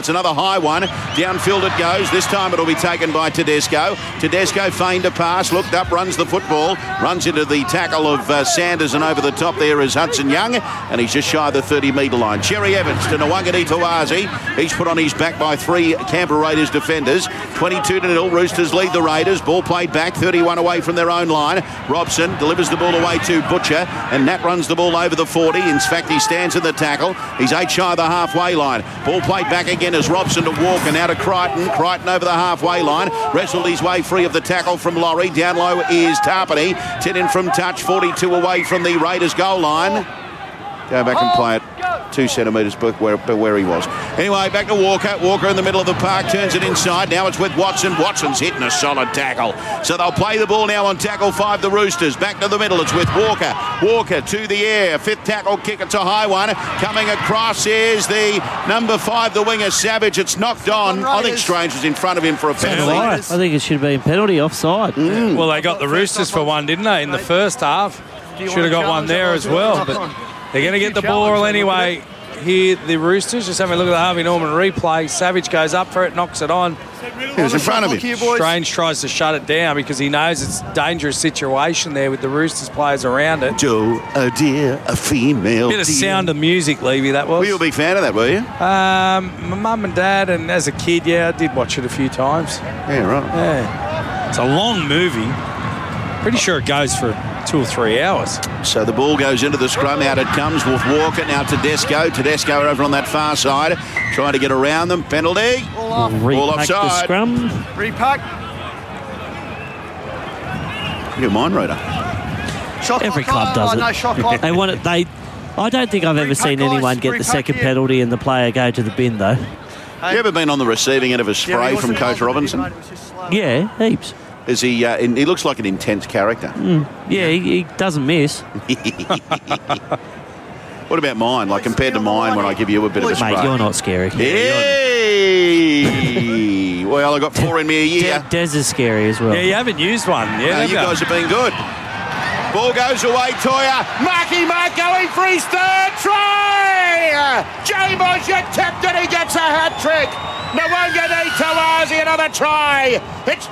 It's another high one. Downfield it goes. This time it'll be taken by Tedesco. Tedesco feigned a pass, looked up, runs the football, runs into the tackle of Sanders, and over the top there is Hudson Young, and he's just shy of the 30-metre line. Cherry Evans to Nwangani Tawazi. He's put on his back by 3 Canberra Raiders defenders. 22-0. Roosters lead the Raiders. Ball played back, 31 away from their own line. Robson delivers the ball away to Butcher, and Nat runs the ball over the 40. In fact, he stands in the tackle. He's 8 shy of the halfway line. Ball played back again as Robson to Walker, now to Crichton. Crichton over the halfway line, wrestled his way free of the tackle from Laurie. Down low is Tarpany. 10 in from touch, 42 away from the Raiders goal line. Go back and play it 2 centimetres where he was. Anyway, back to Walker. Walker in the middle of the park, turns it inside. Now it's with Watson. Watson's hitting a solid tackle. So they'll play the ball now on tackle 5, the Roosters. Back to the middle, it's with Walker. Walker to the air. 5th tackle kick, it's a high one. Coming across is the number 5, the winger, Savage. It's knocked on. I think Strange was in front of him for a penalty. I think it should have been penalty, offside. Well, they got the Roosters for one, didn't they, in the first half? Should have got one there as well, but they're going to get the ball anyway. Here, the Roosters, just having a look at the Harvey Norman replay. Savage goes up for it, knocks it on. He was in front of him. Strange tries to shut it down because he knows it's a dangerous situation there with the Roosters players around it. Joe, a dear, a female Bit of dear. Sound of Music, Levy, that was. Were you a big fan of that, were you? My mum and dad, and as a kid, I did watch it a few times. Yeah, right. Yeah. It's a long movie. Pretty sure it goes for 2 or 3 hours. So the ball goes into the scrum. Out it comes with Walker. Now Tedesco. Tedesco over on that far side, trying to get around them. Penalty. Ball offside. The scrum. Repack. Good mind reader. Every club does it. No shot clock. They want it. I don't think I've ever seen anyone get the second penalty and the player go to the bin, though. You ever been on the receiving end of a spray from Coach Robinson? Yeah, heaps. Is he? He looks like an intense character. Yeah, he doesn't miss. What about mine? Like compared to mine, when I give you a bit of a spray. Mate, you're not scary. Hey! Well, I got 4 in me a year. Des is scary as well. Yeah, you haven't used one. Yeah, You guys have been good. Ball goes away, Toya. Marky Mark going for his 3rd try. J-Boz, you tipped it. He gets a hat-trick. Nwangani Tawazi, another try. It's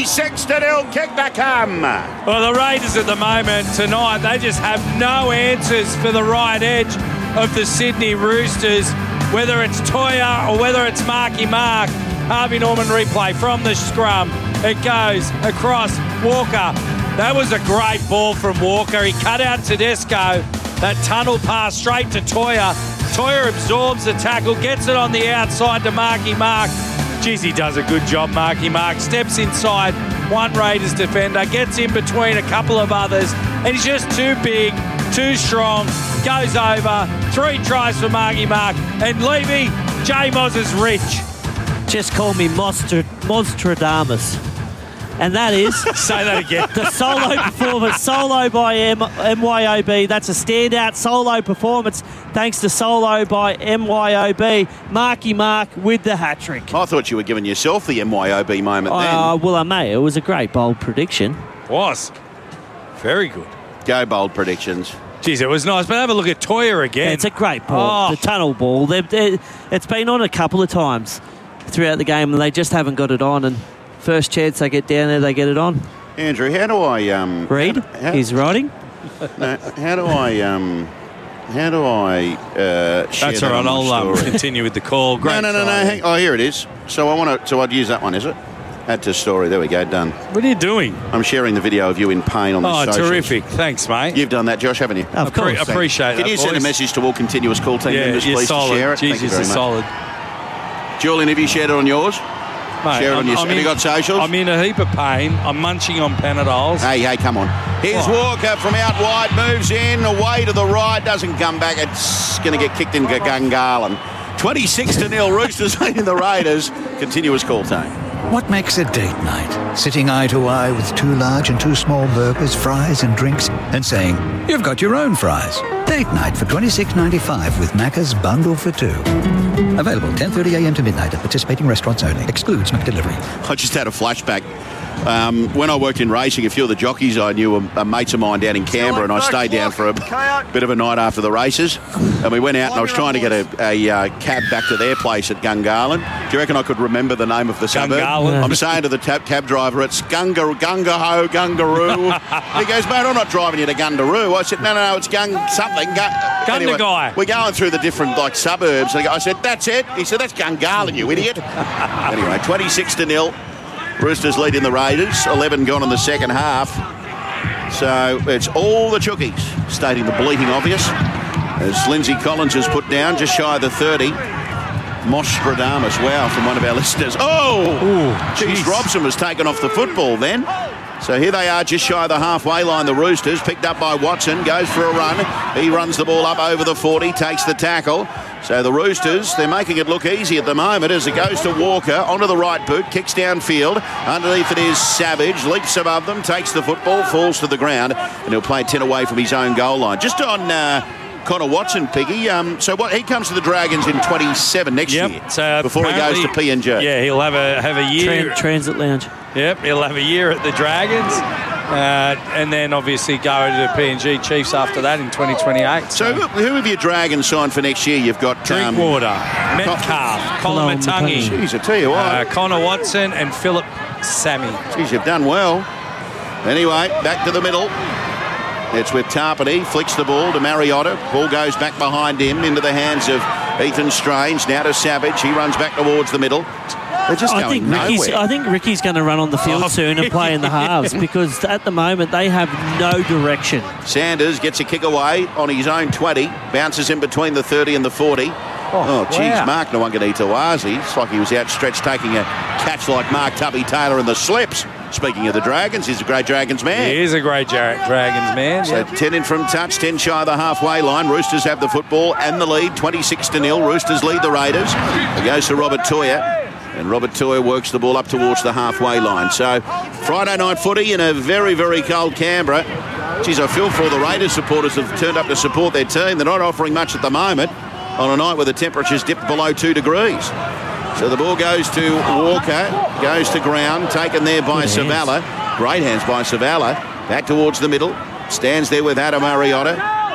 26-0. Kick to come. Well, the Raiders at the moment tonight, they just have no answers for the right edge of the Sydney Roosters, whether it's Toya or whether it's Marky Mark. Harvey Norman replay from the scrum. It goes across Walker. That was a great ball from Walker. He cut out Tedesco. That tunnel pass straight to Toya. Toya absorbs the tackle, gets it on the outside to Marky Mark. Jeez, he does a good job, Marky Mark. Steps inside one Raiders defender, gets in between a couple of others, and he's just too big, too strong. Goes over. 3 tries for Marky Mark. And Levy, J-Moz is rich. Just call me Monstradamus. And that is... Say that again. The solo performance. Solo by MYOB. That's a standout solo performance thanks to solo by MYOB. Marky Mark with the hat-trick. I thought you were giving yourself the MYOB moment then. Well, I may. It was a great bold prediction. Was. Very good. Go bold predictions. Jeez, it was nice. But have a look at Toya again. Yeah, it's a great ball. Oh. The tunnel ball. It's been on a couple of times throughout the game and they just haven't got it on. And first chance they get down there, they get it on. Andrew, how do I... Read? He's writing? No, how do I share That's that all right. on my I'll story? continue with the call. Great. No. Hang, here it is. So I'd use that one, is it? Add to story. There we go. Done. What are you doing? I'm sharing the video of you in pain on the socials. Terrific. Thanks, mate. You've done that, Josh, haven't you? Of course. Appreciate that. Can you send a message to all continuous call team members, you're please, solid. to share it? Jeez, Thank you very you're much. solid. Julian, have you shared it on yours? Mate, Share it on have you got socials? I'm in a heap of pain. I'm munching on Panadols. Hey, come on. Here's Walker from out wide, moves in, away to the right, doesn't come back. It's going to get kicked in Gungahlin. 26-0, Roosters leading the Raiders. Continuous call time. What makes a date night? Sitting eye to eye with 2 large and 2 small burgers, fries and drinks, and saying, "You've got your own fries." Date night for $26.95 with Macca's Bundle for Two. Available 10:30am to midnight at participating restaurants only. Excludes McDelivery. I just had a flashback. When I worked in racing, a few of the jockeys I knew were mates of mine down in Canberra, and I stayed down for a bit of a night after the races. And we went out, and I was trying to get a cab back to their place at Gungahlin. Do you reckon I could remember the name of the suburb? Gungahlin. I'm saying to the cab driver, it's Gungaroo. He goes, mate, I'm not driving you to Gundaroo. I said, no, it's something. Anyway, Gundagai. we're going through the different suburbs. And I said, that's it. He said, that's Gungahlin, you idiot. Anyway, 26-0. Roosters leading the Raiders, 11 gone in the second half. So it's all the Chookies stating the bleating obvious. As Lindsay Collins is put down, just shy of the 30. Mostradamus, wow, from one of our listeners. Geez, Robson was taken off the football then. So here they are, just shy of the halfway line, the Roosters, picked up by Watson, goes for a run. He runs the ball up over the 40, takes the tackle. So the Roosters, they're making it look easy at the moment as it goes to Walker, onto the right boot, kicks downfield. Underneath it is Savage, leaps above them, takes the football, falls to the ground, and he'll play 10 away from his own goal line. Just on Connor Watson, Piggy. So what? He comes to the Dragons in 27 next year, so before he goes to PNG. Yeah, he'll have a year. Transit Lounge. Yep, he'll have a year at the Dragons, and then obviously go to PNG Chiefs after that in 2028. So who have your Dragons signed for next year? You've got Drinkwater, Metcalf, Colin Matangi. Jeez, I tell you what. Connor Watson and Philip Sammy. Jeez, you've done well. Anyway, back to the middle. It's with Tarpany, flicks the ball to Mariota. Ball goes back behind him into the hands of Ethan Strange. Now to Savage. He runs back towards the middle. They're just going nowhere. I think Ricky's going to run on the field soon and play in the halves because at the moment they have no direction. Sanders gets a kick away on his own 20. Bounces in between the 30 and the 40. Geez, Mark Nwanganaitawazi. It's like he was outstretched taking a catch like Mark Tubby Taylor in the slips. Speaking of the Dragons, he's a great Dragons man. He is a great Dragons man. So 10 in from touch, 10 shy of the halfway line. Roosters have the football and the lead, 26-0. Roosters lead the Raiders. It goes to Robert Toya. And Robert Toya works the ball up towards the halfway line. So Friday night footy in a very, very cold Canberra. Geez, I feel for all the Raiders supporters who have turned up to support their team. They're not offering much at the moment on a night where the temperature's dipped below 2 degrees. So the ball goes to Walker, goes to ground, taken there by Savala. Great hands by Savala. Back towards the middle. Stands there with Adam Mariota.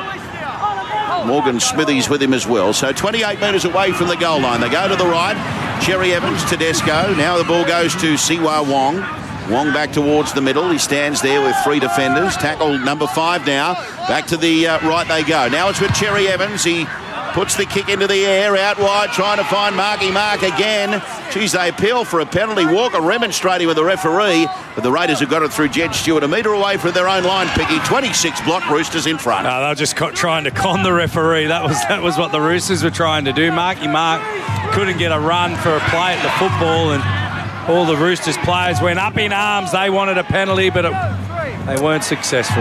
Morgan Smithies with him as well. So 28 metres away from the goal line. They go to the right. Cherry Evans, Tedesco. Now the ball goes to Siwa Wong. Wong back towards the middle. He stands there with 3 defenders. Tackle number 5 now. Back to the right they go. Now it's with Cherry Evans. He puts the kick into the air, out wide, trying to find Marky Mark again. Geez, they appeal for a penalty. Walker remonstrating with the referee, but the Raiders have got it through Jed Stewart. A metre away from their own line, Piggy. 26 block Roosters in front. No, they were just trying to con the referee. That was what the Roosters were trying to do. Marky Mark couldn't get a run for a play at the football, and all the Roosters players went up in arms. They wanted a penalty, but they weren't successful.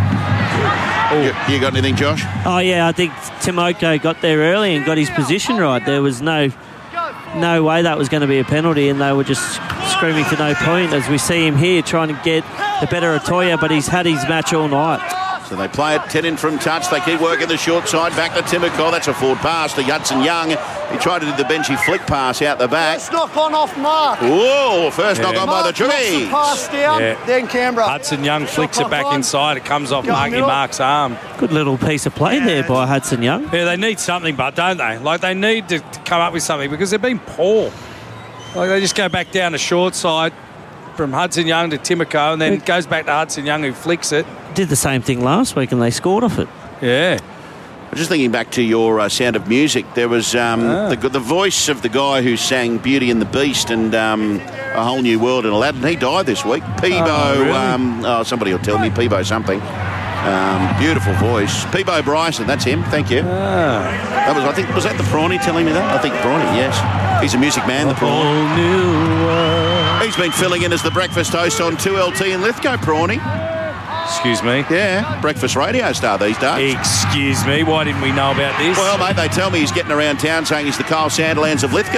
You got anything, Josh? Oh, yeah, I think Timoko got there early and got his position right. There was no way that was going to be a penalty, and they were just screaming for no point as we see him here trying to get the better of Toya, but he's had his match all night. So they play it 10 in from touch. They keep working the short side. Back to Timoko. That's a forward pass to Hudson Young. He tried to do the benchy flick pass out the back. First knock on off Mark. Whoa, first knock on by the Chookies. Pass down, then Canberra. Hudson Young flicks it back inside. It comes off Marky Mark's arm. Good little piece of play there by Hudson Young. Yeah, they need something, but don't they? Like, they need to come up with something because they've been poor. Like, they just go back down the short side from Hudson Young to Timoko, and then it goes back to Hudson Young who flicks it. Did the same thing last week and they scored off it. Yeah. I'm just thinking back to your Sound of Music. There was the voice of the guy who sang Beauty and the Beast and A Whole New World in Aladdin. He died this week. Peebo, really? Somebody will tell me. Peebo something. Beautiful voice. Peebo Bryson, that's him. Thank you. That was, I think, was that the Prawny telling me that? I think Prawny, yes. He's a music man, the Prawny. Whole new world. He's been filling in as the breakfast host on 2LT in Lithgow, Prawny. Excuse me? Yeah, breakfast radio star these days. Excuse me? Why didn't we know about this? Well, mate, they tell me he's getting around town saying he's the Kyle Sandilands of Lithgow.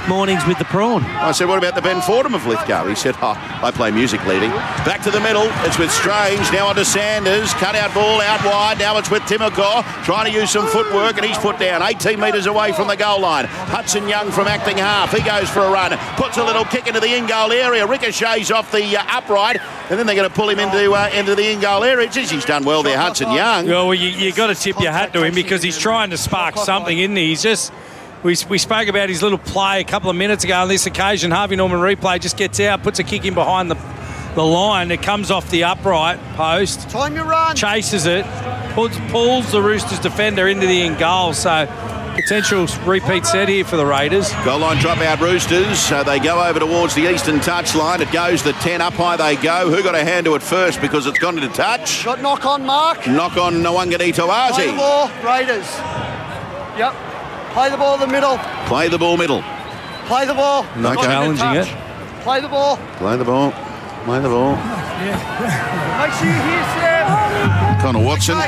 mornings with the prawn. I said, what about the Ben Fordham of Lithgow? He said, I play music leading. Back to the middle. It's with Strange. Now on to Sanders. Cut out ball out wide. Now it's with Timoko. Trying to use some footwork, and he's put down 18 metres away from the goal line. Hudson Young from acting half. He goes for a run. Puts a little kick into the in-goal area. Ricochets off the upright. And then they're going to pull him into the in-goal area. Geez, he's done well there, Hudson Young. Well, you got to tip your hat to him because he's trying to spark something, isn't he? He's just... We spoke about his little play a couple of minutes ago on this occasion. Harvey Norman replay just gets out, puts a kick in behind the line. It comes off the upright post. Time you run. Chases it, pulls the Roosters defender into the in goal. So potential repeat set here for the Raiders. Goal line drop out Roosters. So they go over towards the eastern touchline. It goes the 10. Up high they go. Who got a hand to it first because it's gone into touch? Got knock on, Mark. Knock on Nwangani Tawazi. Play the ball, Raiders. Yep. Play the ball in the middle. Play the ball middle. Play the ball. Not challenging it. Play the ball. Play the ball. Play the ball. Make sure you hear Sam. Connor Watson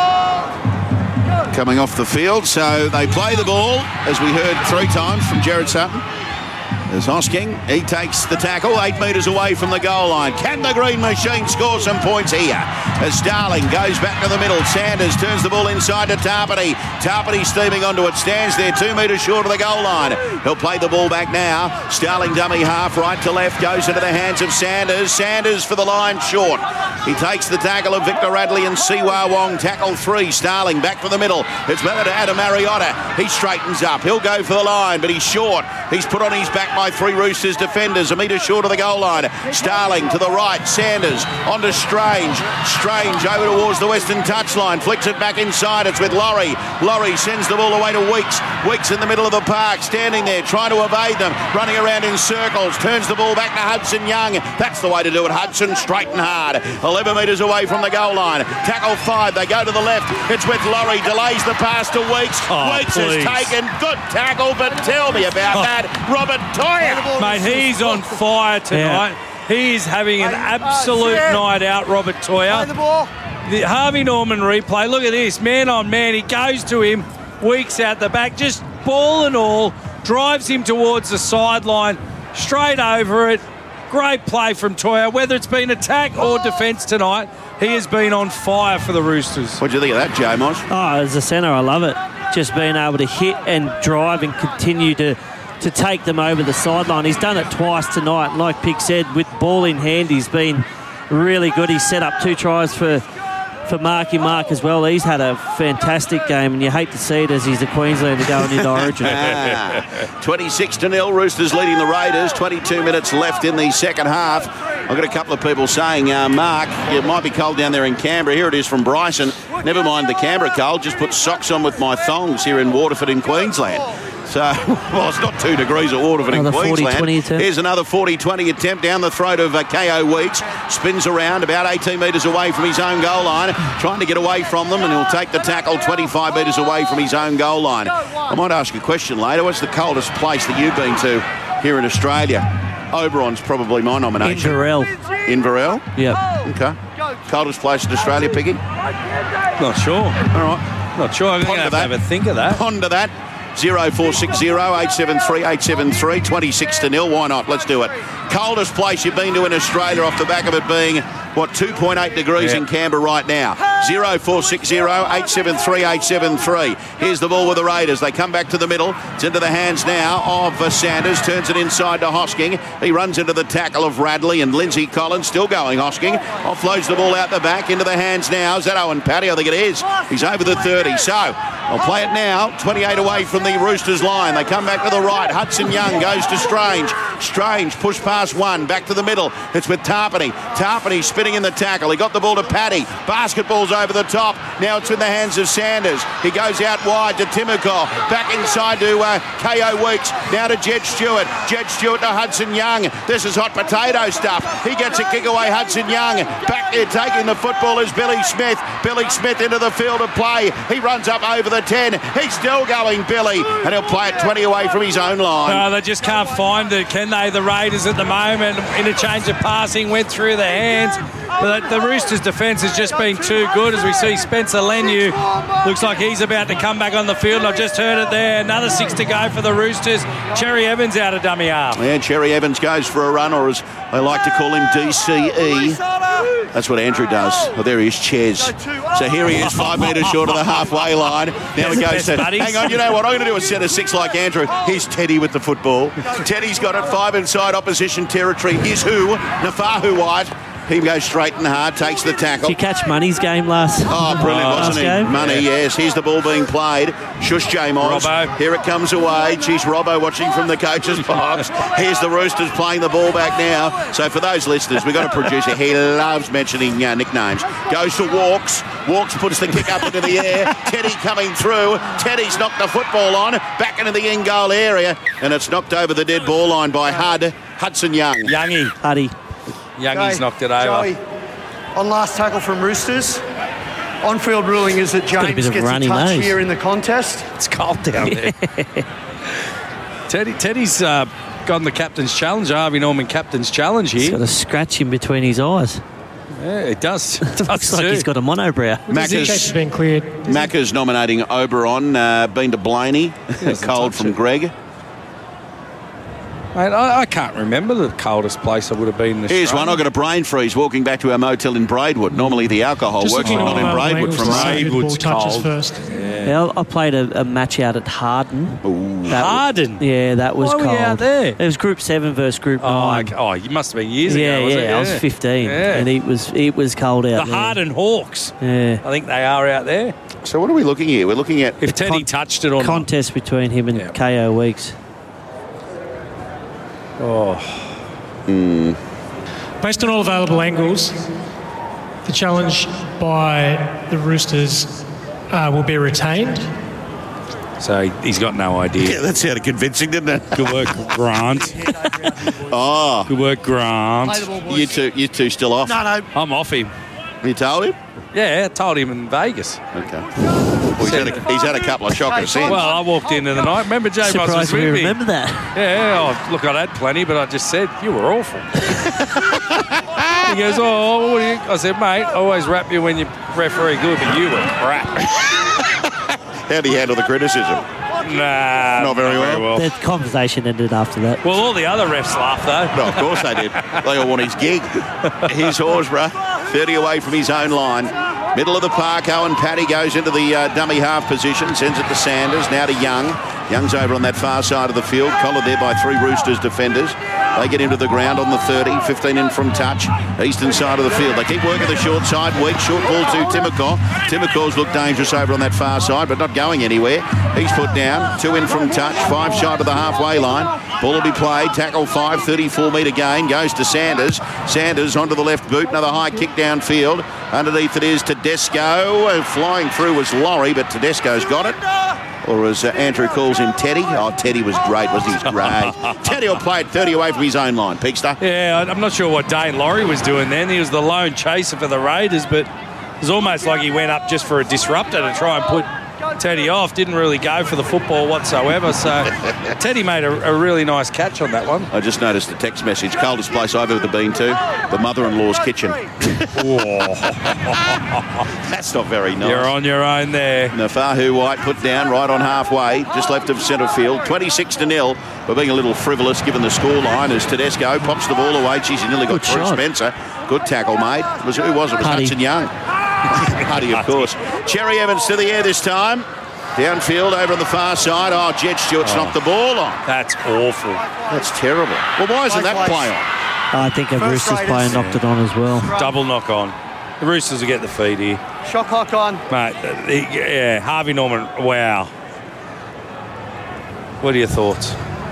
coming off the field. So they play the ball, as we heard 3 times from Jared Sutton. There's Hosking. He takes the tackle 8 metres away from the goal line. Can the Green Machine score some points here? As Starling goes back to the middle. Sanders turns the ball inside to Tarpany. Tarpany steaming onto it. Stands there 2 metres short of the goal line. He'll play the ball back now. Starling dummy half right to left. Goes into the hands of Sanders. Sanders for the line short. He takes the tackle of Victor Radley and Siwa Wong. Tackle 3. Starling back for the middle. It's better to Adam Mariotta. He straightens up. He'll go for the line, but he's short. He's put on his back by 3 Roosters defenders, a metre short of the goal line. Starling to the right, Sanders onto Strange. Strange over towards the western touchline, flicks it back inside. It's with Laurie. Laurie sends the ball away to Weeks. Weeks in the middle of the park, standing there, trying to evade them, running around in circles, turns the ball back to Hudson Young. That's the way to do it, Hudson, straight and hard. 11 metres away from the goal line. Tackle 5, they go to the left. It's with Laurie, delays the pass to Weeks. Weeks has taken good tackle, but tell me about that. Robert Toya. Mate, he's on fire tonight. Yeah. He is having an absolute night out, Robert Toya. The Harvey Norman replay. Look at this. Man on man. He goes to him. Weeks out the back. Just ball and all. Drives him towards the sideline. Straight over it. Great play from Toya. Whether it's been attack or defence tonight, he has been on fire for the Roosters. What do you think of that, Jay Mosh? Oh, as a centre, I love it. Just being able to hit and drive and continue to take them over the sideline. He's done it twice tonight. Like Pig said, with ball in hand, he's been really good. He's set up 2 tries for Marky Mark as well. He's had a fantastic game, and you hate to see it as he's a Queenslander going into Origin. 26-0, Roosters leading the Raiders. 22 minutes left in the second half. I've got a couple of people saying, Mark, it might be cold down there in Canberra. Here it is from Bryson. Never mind the Canberra cold, just put socks on with my thongs here in Waterford in Queensland. So, well, it's not 2 degrees at Waterford in Queensland. 40-20 Here's another 40-20 attempt down the throat of KO Weeks. Spins around about 18 metres away from his own goal line, trying to get away from them, and he'll take the tackle 25 metres away from his own goal line. I might ask you a question later. What's the coldest place that you've been to here in Australia? Oberon's probably my nomination. Inverell. Inverell? Yep. Okay. Coldest place in Australia, Piggy? Not sure. All right. Not sure. I'm going to have a think of that. Ponder that. 0460 873 873 26-0. Why not? Let's do it. Coldest place you've been to in Australia, off the back of it being, 2.8 degrees in Canberra right now. 0460 873 873. Here's the ball with the Raiders. They come back to the middle. It's into the hands now of Sanders. Turns it inside to Hosking. He runs into the tackle of Radley and Lindsay Collins. Still going, Hosking. Offloads the ball out the back. Into the hands now. Is that Owen Paddy? I think it is. He's over the 30. So, I'll play it now. 28 away from the Roosters line. They come back to the right. Hudson Young goes to Strange. Strange push past 1. Back to the middle. It's with Tarpany. Tarpany spinning in the tackle. He got the ball to Paddy. Basketball's over the top. Now it's in the hands of Sanders. He goes out wide to Timoko. Back inside to KO Weeks. Now to Jed Stewart. Jed Stewart to Hudson Young. This is hot potato stuff. He gets a kick away. Hudson Young. Back there taking the football is Billy Smith. Billy Smith into the field of play. He runs up over the 10. He's still going, Billy. And he'll play it 20 away from his own line. No, they just can't find it, can can they, the Raiders at the moment? Interchange of passing went through their hands. But the Roosters' defence has just been too good, as we see Spencer Leniu looks like he's about to come back on the field. And I've just heard it there. Another 6 to go for the Roosters. Cherry Evans out of dummy half. Yeah, Cherry Evans goes for a run, or as I like to call him, DCE. That's what Andrew does. Oh, there he is, Ches. So here he is, 5 metres short of the halfway line. Now he goes to, hang on, you know what, I'm going to do a set of 6 like Andrew. Here's Teddy with the football. Teddy's got it, 5 inside opposition territory. Here's Nafahu White. He goes straight and hard, takes the tackle. Did you catch Money's game last? Oh, brilliant, wasn't he? Game? Money, yes. Here's the ball being played. Shush Jamos. Robbo. Here it comes away. Geez, Robbo watching from the coach's box. Here's the Roosters playing the ball back now. So for those listeners, we've got a producer. He loves mentioning nicknames. Goes to Walks. Walks puts the kick up into the air. Teddy coming through. Teddy's knocked the football on. Back into the in-goal area. And it's knocked over the dead ball line by Hudson Young. Youngie. Huddy. Youngie's knocked it over. Joey, on last tackle from Roosters, on-field ruling is that James gets a touch here in the contest. It's cold down there. Teddy's gotten the captain's challenge, Harvey Norman captain's challenge here. He's got a scratch in between his eyes. Yeah, it does. It Looks like he's got a monobrow. Macca's been cleared. Macca's nominating Oberon, been to Blaney, cold from Greg. Mate, I can't remember the coldest place I would have been in Australia. Here's one. I got a brain freeze walking back to our motel in Braidwood. Normally the alcohol Just works, looking but not at in Braidwood. From Braidwood's touches cold. first. Yeah, I played a match out at Harden. Harden? Yeah, that was Why were cold. you out there? It was Group 7 versus Group 9. Oh, you must have been years ago, was it? I was 15, and it was cold out the there. Harden Hawks. Yeah. I think they are out there. So what are we looking here? We're looking at If Teddy touched it or not. Contest between him and KO Weeks. Based on all available angles, the challenge by the Roosters will be retained. So he's got no idea. Yeah, that sounded convincing, didn't it? Good work, Grant. Good work, Grant. You two still off? No. I'm off him. You told him? Yeah, I told him in Vegas. Okay. Well, he's had a couple of shockers since. Well, I walked in the night. Remember, J. Moss was Surprised we with me. remember that. Yeah, look, I'd had plenty, but I just said, you were awful. He goes, oh, what do you... I said, mate, I always rap you when you referee good, but you were crap. How do you handle the criticism? Nah, Not very well. The conversation ended after that. Well, all the other refs laughed, though. No, of course they did. They all want his gig. Here's Horsburgh, 30 away from his own line. Middle of the park, Owen Paddy goes into the dummy half position, sends it to Sanders, now to Young. Young's over on that far side of the field, collared there by 3 Roosters defenders. They get into the ground on the 30, 15 in from touch, eastern side of the field. They keep working the short side, weak, short ball to Timokor. Timokor's looked dangerous over on that far side, but not going anywhere. He's put down, 2 in from touch, 5 shy of the halfway line. Ball will be played, tackle 5, 34-metre gain, goes to Sanders. Sanders onto the left boot, another high kick downfield. Underneath it is Tedesco. Flying through was Laurie, but Tedesco's got it. Or as Andrew calls him, Teddy. Oh, Teddy was great, wasn't he? He was great. Teddy will play it 30 away from his own line. Peakster. Yeah, I'm not sure what Dane Laurie was doing then. He was the lone chaser for the Raiders, but it was almost like he went up just for a disruptor to try and put Teddy off. Didn't really go for the football whatsoever. So Teddy made a really nice catch on that one. I just noticed a text message. Coldest place I've ever been to, the mother-in-law's kitchen. That's not very nice. You're on your own there. Nafahu White put down right on halfway, just left of centre field, 26-0. We're being a little frivolous given the scoreline as Tedesco pops the ball away. Geez, he nearly got through Spencer. Good tackle, mate. Who was it? It was Hudson Young. Huddy, of course. Cherry Evans to the air this time. Downfield over on the far side. Oh, Jed Stewart's knocked the ball on. That's awful. That's terrible. Well, why isn't that play on? I think a Roosters player knocked it on as well. Double knock on. The Roosters will get the feed here. Shot clock on. Mate, yeah, Harvey Norman, wow. What are your thoughts?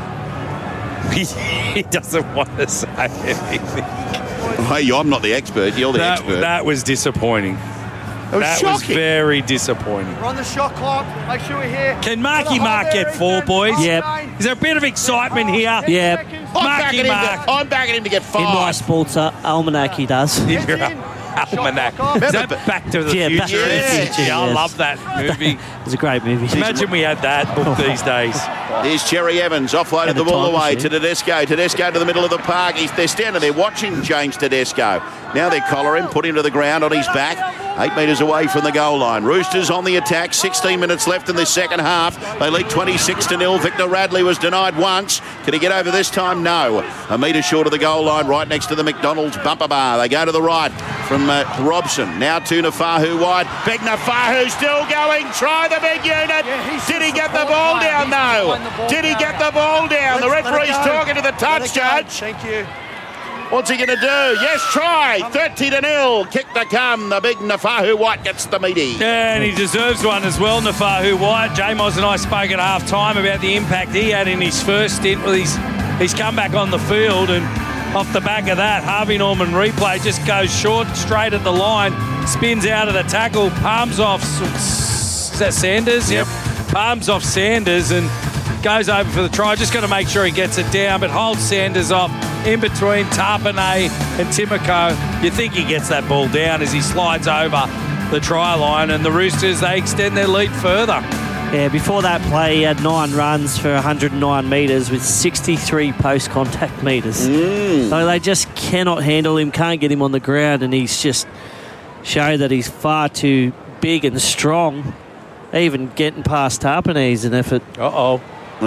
He doesn't want to say anything. Hey, I'm not the expert. You're the expert. That was disappointing. That was very disappointing. We're on the shot clock. Make sure we're here. Can Marky Mark get 4, boys? Yep. Is there a bit of excitement here? Yep. I'm backing him to get 5. In my sports almanac, he does. Almanac. Is that Back to the Future? Back to the Future, I yes. love that movie. It was a great movie. Imagine we had that book these days. Here's Cherry Evans, offloaded And the the ball time away machine. to Tedesco. Tedesco to the middle of the park. They're standing there watching James Tedesco. Now they collar him, put him to the ground on his back. 8 metres away from the goal line. Roosters on the attack. 16 minutes left in the second half. They lead 26-0. Victor Radley was denied once. Can he get over this time? No. A metre short of the goal line, right next to the McDonald's bumper bar. They go to the right from Robson. Now to Nafahu wide. Big Nafahu still going. Try the big unit. Did he get the ball down? No. Did he get the ball down? The referee's talking to the touch judge. Thank you. What's he going to do? Yes, try. 30-0. Kick to come. The big Nafahu White gets the meaty. Yeah, and he deserves one as well, Nafahu White. J-Moz and I spoke at half-time about the impact he had in his first stint with his comeback on the field, and off the back of that, Harvey Norman replay just goes short, straight at the line, spins out of the tackle, palms off. Is that Sanders? Yep. Palms off Sanders and goes over for the try. Just got to make sure he gets it down, but holds Sanders off in between Tarpanay and Timoko. You think he gets that ball down as he slides over the try line, and the Roosters, they extend their lead further. Yeah, before that play, he had 9 runs for 109 metres with 63 post-contact metres. So they just cannot handle him, can't get him on the ground, and he's just showed that he's far too big and strong, even getting past Tarpanay is an effort. Uh-oh.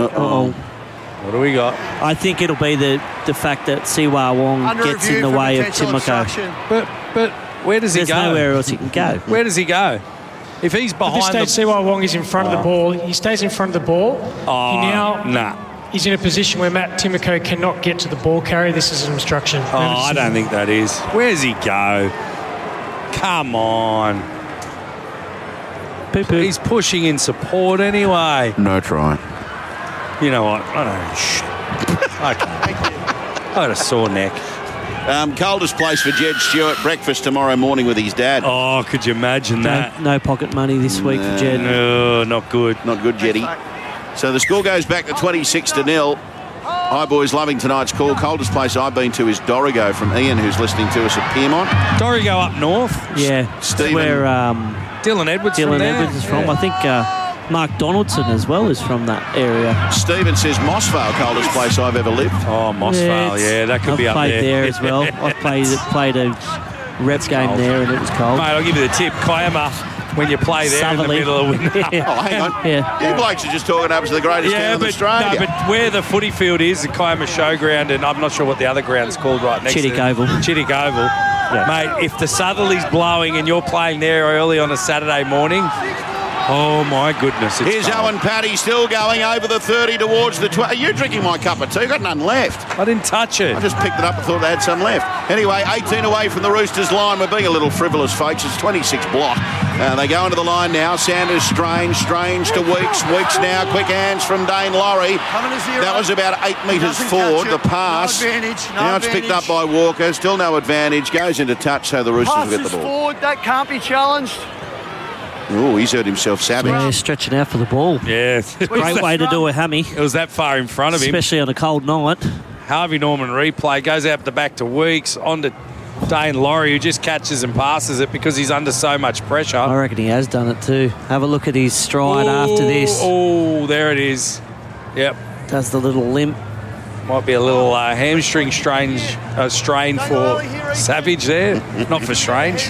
What do we got? I think it'll be the fact that Siwa Wong Under gets review in the for way of potential Timoko. obstruction. But where does he There's go? nowhere else he can go. Where does he go? If he's At this behind stage, Siwa Wong is in front of the ball. He stays in front of the ball. He's in a position where Matt Timoko cannot get to the ball carrier. This is an obstruction. I don't think that is. Where's he go? Come on. Poo-poo. He's pushing in support anyway. No try. You know what? I don't. Okay. I got a sore neck. Coldest place for Jed Stewart. Breakfast tomorrow morning with his dad. Oh, could you imagine that? No pocket money this week for Jed. No, not good. Not good, Jeddy. So the score goes back to 26-0. Hi, boys. Loving tonight's call. Coldest place I've been to is Dorrigo, from Ian, who's listening to us at Pyrmont. Dorrigo up north. Yeah, Stephen. where Dylan Edwards from Dylan there. Edwards is from. I think Mark Donaldson as well is from that area. Stephen says Mossvale, coldest place I've ever lived. Oh, Mossvale, yeah, that could I've be up played there as well. I've played a rep game cold. there and it was cold. Mate, I'll give you the tip. Kiama, when you play there in the Southerly. middle of winter. Oh, hang on. Yeah. You blokes are just talking up to the greatest town in Australia. No, but where the footy field is, the Kiama Showground, and I'm not sure what the other ground's called right next Chittick to Oval. Chittick Oval. Yeah. Mate, if the Southerly's blowing and you're playing there early on a Saturday morning, oh my goodness, it's Here's cold. Owen Paddy still going over the 30 towards the 20. Are you drinking my cup of tea? Got none left. I didn't touch it. I just picked it up and thought they had some left. Anyway, 18 away from the Roosters line. We're being a little frivolous, folks. It's 26 block. They go into the line now. Sanders, Strange to Weeks. Weeks now, quick hands from Dane Laurie. That was about 8 metres forward, the pass. No advantage. Now it's picked up by Walker. Still no advantage. Goes into touch, so the Roosters will get Passes the ball. forward. That can't be challenged. Oh, he's hurt himself savage. Yeah, stretching out for the ball. Yeah. Great way to do a hammy, It was that far in front of him. especially on a cold night. Harvey Norman replay, goes out the back to Weeks, on to Dane Laurie, who just catches and passes it because he's under so much pressure. I reckon he has done it too. Have a look at his stride after this. Oh, there it is. Yep. Does the little limp. Might be a little hamstring strain for Savage there, not for Strange.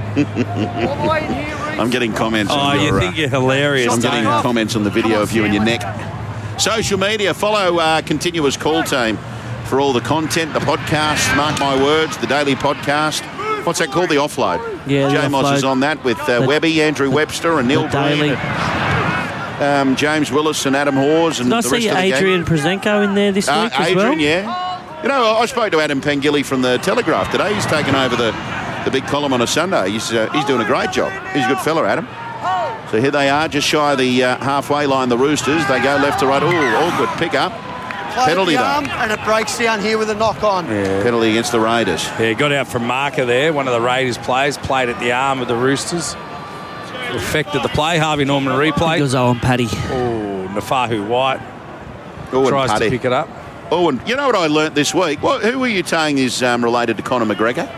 I'm getting comments Oh, on you your... think you're hilarious, I'm don't getting you? comments on the video of you and your neck. Social media, follow Continuous Call Team for all the content, the podcast, Mark My Words, the daily podcast. What's that called? The Offload. Yeah, the J-Moz Offload. is on that with Webby, Andrew Webster and Neil The daily. Green. And, James Willis and Adam Hawes and Did I the rest see of the gang. Adrian Prezenko in there this week as well? Adrian, yeah. You know, I spoke to Adam Pengilly from the Telegraph today. He's taken over the big column on a Sunday. He's doing a great job. He's a good fella, Adam. So here they are, just shy of the halfway line, the Roosters. They go left to right. Oh, all good pick-up. Penalty, though. And it breaks down here with a knock-on. Yeah. Penalty against the Raiders. Yeah, got out from marker there. One of the Raiders players played at the arm of the Roosters. Affected the play. Harvey Norman It replay. was Owen Paddy. Oh, Nafahu White Oh, tries and to Paddy. pick it up. Oh, and you know what I learnt this week? Who were you saying is related to Conor McGregor?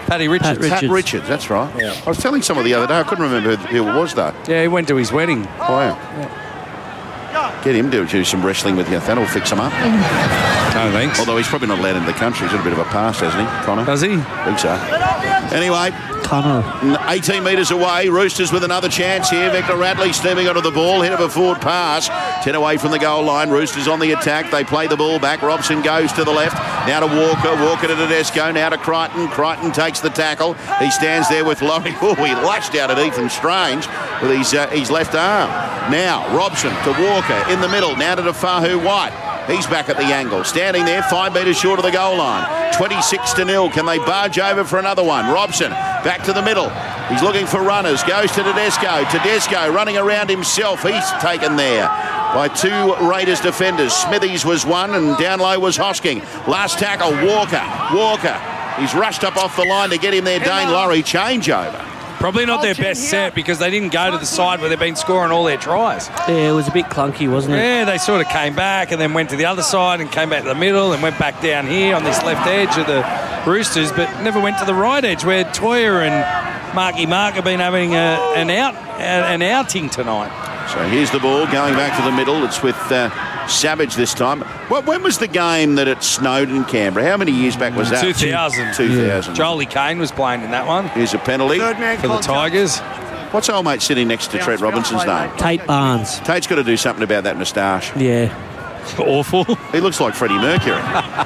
Paddy Richards. Pat Richards, that's right. Yeah. I was telling someone the other day, I couldn't remember who it was, though. Yeah, he went to his wedding. Wow. Get him to do some wrestling with you. That'll fix him up. No, thanks. Although he's probably not allowed into the country. He's got a bit of a pass, hasn't he, Connor? Does he? I think so. Anyway, Connor. 18 metres away. Roosters with another chance here. Victor Radley steaming onto the ball. Hit of a forward pass. 10 away from the goal line. Roosters on the attack. They play the ball back. Robson goes to the left. Now to Walker. Walker to Tedesco. Now to Crichton. Crichton takes the tackle. He stands there with Laurie. Oh, he lashed out at Ethan Strange with his left arm. Now Robson to Walker in the middle. Now to Tafahu White. He's back at the angle. Standing there 5 metres short of the goal line. 26-0. Can they barge over for another one? Robson back to the middle. He's looking for runners. Goes to Tedesco. Tedesco running around himself. He's taken there by 2 Raiders defenders. Smithies was one and down low was Hosking. Last tackle, Walker. He's rushed up off the line to get him there. Dane Laurie changeover. Probably not their best set because they didn't go to the side where they've been scoring all their tries. Yeah, it was a bit clunky, wasn't it? Yeah, they sort of came back and then went to the other side and came back to the middle and went back down here on this left edge of the Roosters, but never went to the right edge where Toya and Marky Mark have been having an outing tonight. So here's the ball going back to the middle. It's with Savage this time. Well, when was the game that it snowed in Canberra? How many years back was that? 2000. 2000. Jolie Kane was playing in that one. Here's a penalty for the Tigers. What's old mate sitting next to Trent Robinson's name? Tate Barnes. Tate's got to do something about that moustache. Yeah. Awful. He looks like Freddie Mercury.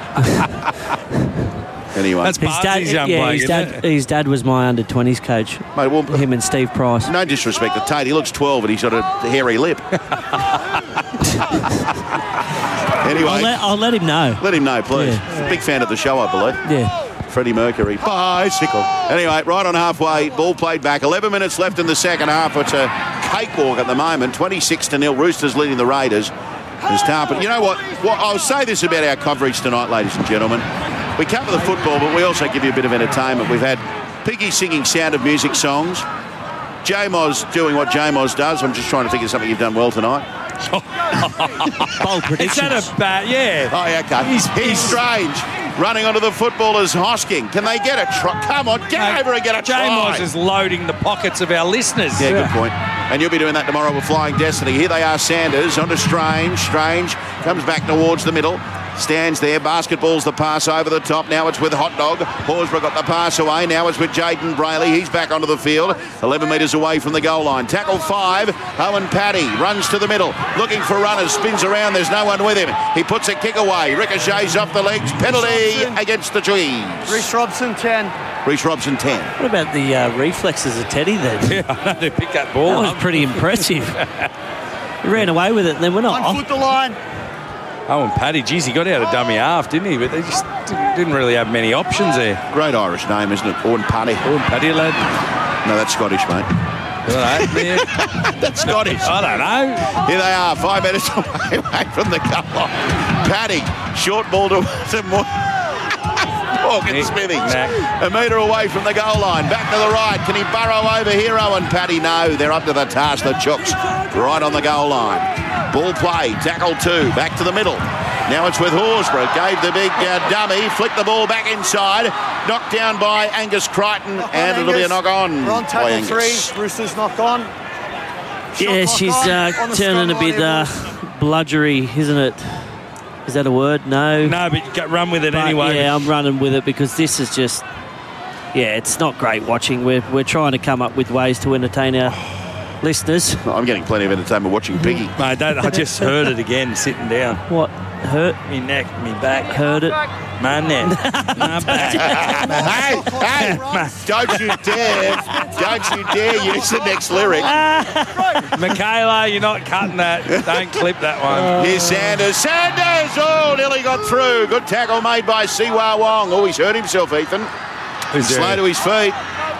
Anyway, that's Barnsley's young bloke, his dad was my under-20s coach. Mate, well, him and Steve Price. No disrespect to Tate, he looks 12 and he's got a hairy lip. Anyway, I'll let him know. Let him know, please. Yeah. Big fan of the show, I believe. Yeah. Freddie Mercury. Bicycle. Anyway, right on halfway, ball played back. 11 minutes left in the second half. It's a cakewalk at the moment. 26-0. Roosters leading the Raiders. But you know what? I'll say this about our coverage tonight, ladies and gentlemen. We cover the football, but we also give you a bit of entertainment. We've had Piggy singing Sound of Music songs. J-Moz doing what J-Moz does. I'm just trying to think of something you've done well tonight. Bold predictions. Is that a bat? Yeah. Oh, yeah, okay. He's strange. Running onto the footballers, Hosking. Can they get a try? Come on, get over and get a try. J-Moz is loading the pockets of our listeners. Yeah, good point. And you'll be doing that tomorrow with Flying Destiny. Here they are, Sanders onto Strange. Strange comes back towards the middle. Stands there, basketball's the pass over the top. Now it's with Hot Dog. Horsburgh got the pass away. Now it's with Jaden Brayley. He's back onto the field. 11 metres away from the goal line. Tackle 5. Owen Paddy runs to the middle. Looking for runners. Spins around. There's no one with him. He puts a kick away. Ricochets off the legs. Penalty against the trees. Reece Robson, 10. Reece Robson, 10. What about the reflexes of Teddy then? Yeah, I know, to pick that ball That was pretty impressive. He ran away with it and then went off. 1 foot the line. Oh, and Paddy, geez, he got out of dummy half, didn't he? But they just didn't really have many options there. Great Irish name, isn't it? Owen Paddy. Owen Paddy, lad. No, that's Scottish, mate. That's Scottish. I don't know. Here they are, 5 minutes away from the goal line. Paddy, short ball to Morgan Smithings. A metre away from the goal line. Back to the right. Can he burrow over here, Owen Paddy? No, they're up to the task. The Chooks right on the goal line. Ball play, tackle 2, back to the middle. Now it's with Horsburgh. Gave the big dummy, flicked the ball back inside. Knocked down by Angus Crichton, and it'll be a knock on. We're on tackle 3. Roosters knock on. Yeah, she's turning a bit bludgery, isn't it? Is that a word? No. No, but you run with it anyway. Yeah, I'm running with it because this is just... Yeah, it's not great watching. We're trying to come up with ways to entertain our listeners. I'm getting plenty of entertainment watching Piggy. Mate, I just heard it again sitting down. What? Hurt? Me neck, me back. Heard it? My neck, my back. Hey, don't you dare use the next lyric. Michaela, you're not cutting that. Don't clip that one. Here's Sanders. Oh, nearly got through. Good tackle made by Siwa Wong. Oh, he's hurt himself, Ethan. Slow to his feet.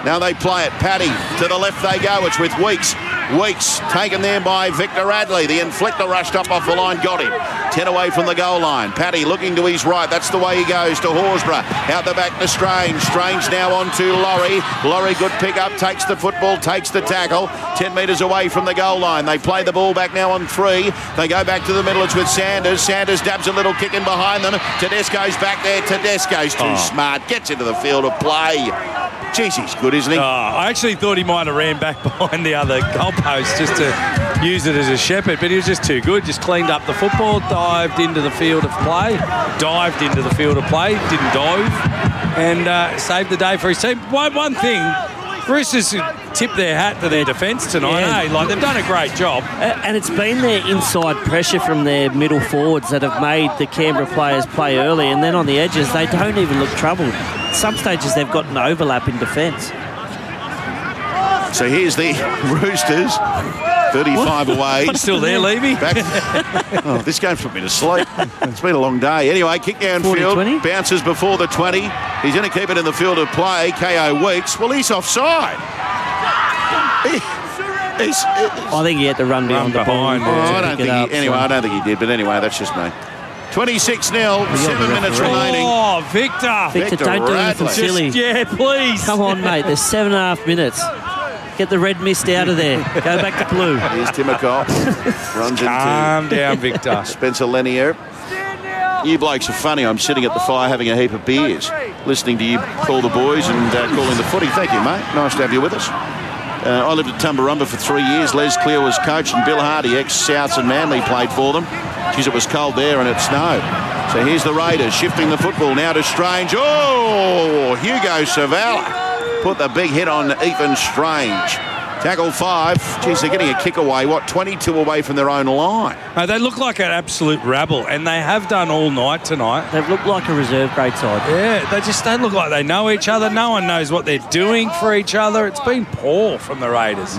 Now they play it. Paddy, to the left they go. It's with Weeks. Weeks taken there by Victor Radley. The inflictor rushed up off the line, got him. 10 away from the goal line. Paddy looking to his right. That's the way he goes to Horsburgh. Out the back to Strange. Strange now on to Laurie. Laurie, good pick up, takes the football, takes the tackle. 10 metres away from the goal line. They play the ball back now on 3. They go back to the middle. It's with Sanders. Sanders dabs a little kick in behind them. Tedesco's back there. Tedesco's too smart. Gets into the field of play. Jeez, he's good, isn't he? I actually thought he might have ran back behind the other goalpost just to use it as a shepherd, but he was just too good. Just cleaned up the football, dived into the field of play, didn't dive, and saved the day for his team. One thing, Roosters tipped their hat to their defence tonight. Like, they've done a great job. And it's been their inside pressure from their middle forwards that have made the Canberra players play early, and then on the edges, they don't even look troubled. At some stages, they've got an overlap in defence. So here's the Roosters, 35 away. I'm still there, Levy. This game's put me to sleep. It's been a long day. Anyway, kick downfield, bounces before the 20. He's going to keep it in the field of play. K.O. Weeks. Well, he's offside. I think he had to run beyond the ball. I don't think he did, but anyway, that's just me. 26-0, 7 minutes remaining. Oh, Victor. Victor, don't do anything silly. Please. Come on, mate. There's 7.5 minutes. Get the red mist out of there. Go back to blue. Here's Timoko. Runs Calm down, Victor. Spencer Lanier. You blokes are funny. I'm sitting at the fire having a heap of beers, listening to you call the boys and calling the footy. Thank you, mate. Nice to have you with us. I lived at Tumbarumba for 3 years. Les Clear was coach, and Bill Hardy, ex-Souths and Manly, played for them. Geez, it was cold there and it snowed. So here's the Raiders shifting the football now to Strange. Oh, Hugo Savala put the big hit on Ethan Strange. Tackle 5. Geez, they're getting a kick away. 22 away from their own line. No, they look like an absolute rabble, and they have done all night tonight. They've looked like a reserve grade side. Yeah, they just don't look like they know each other. No one knows what they're doing for each other. It's been poor from the Raiders.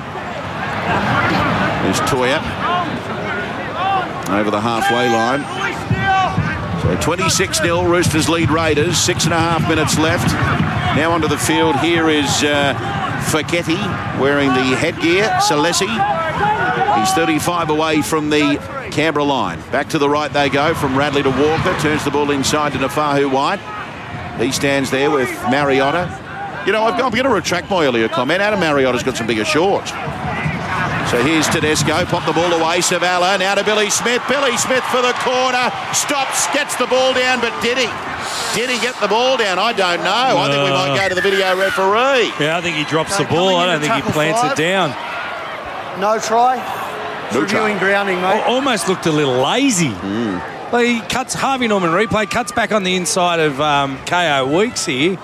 There's Toya over the halfway line. So 26-0, Roosters lead Raiders. 6.5 minutes left. Now onto the field. Here is Fekete wearing the headgear. Salesi. He's 35 away from the Canberra line. Back to the right they go from Radley to Walker. Turns the ball inside to Nafahu White. He stands there with Mariota. You know, I'm going to retract my earlier comment. Adam Mariotta's got some bigger shorts. So here's Tedesco, pop the ball away, Savala, now to Billy Smith. Billy Smith for the corner, stops, gets the ball down, but did he? Did he get the ball down? I don't know. I think we might go to the video referee. Yeah, I think he drops the ball. I don't think he plants it down. No try. Reviewing grounding, mate. Almost looked a little lazy. But he cuts, Harvey Norman replay, cuts back on the inside of K.O. Weeks here.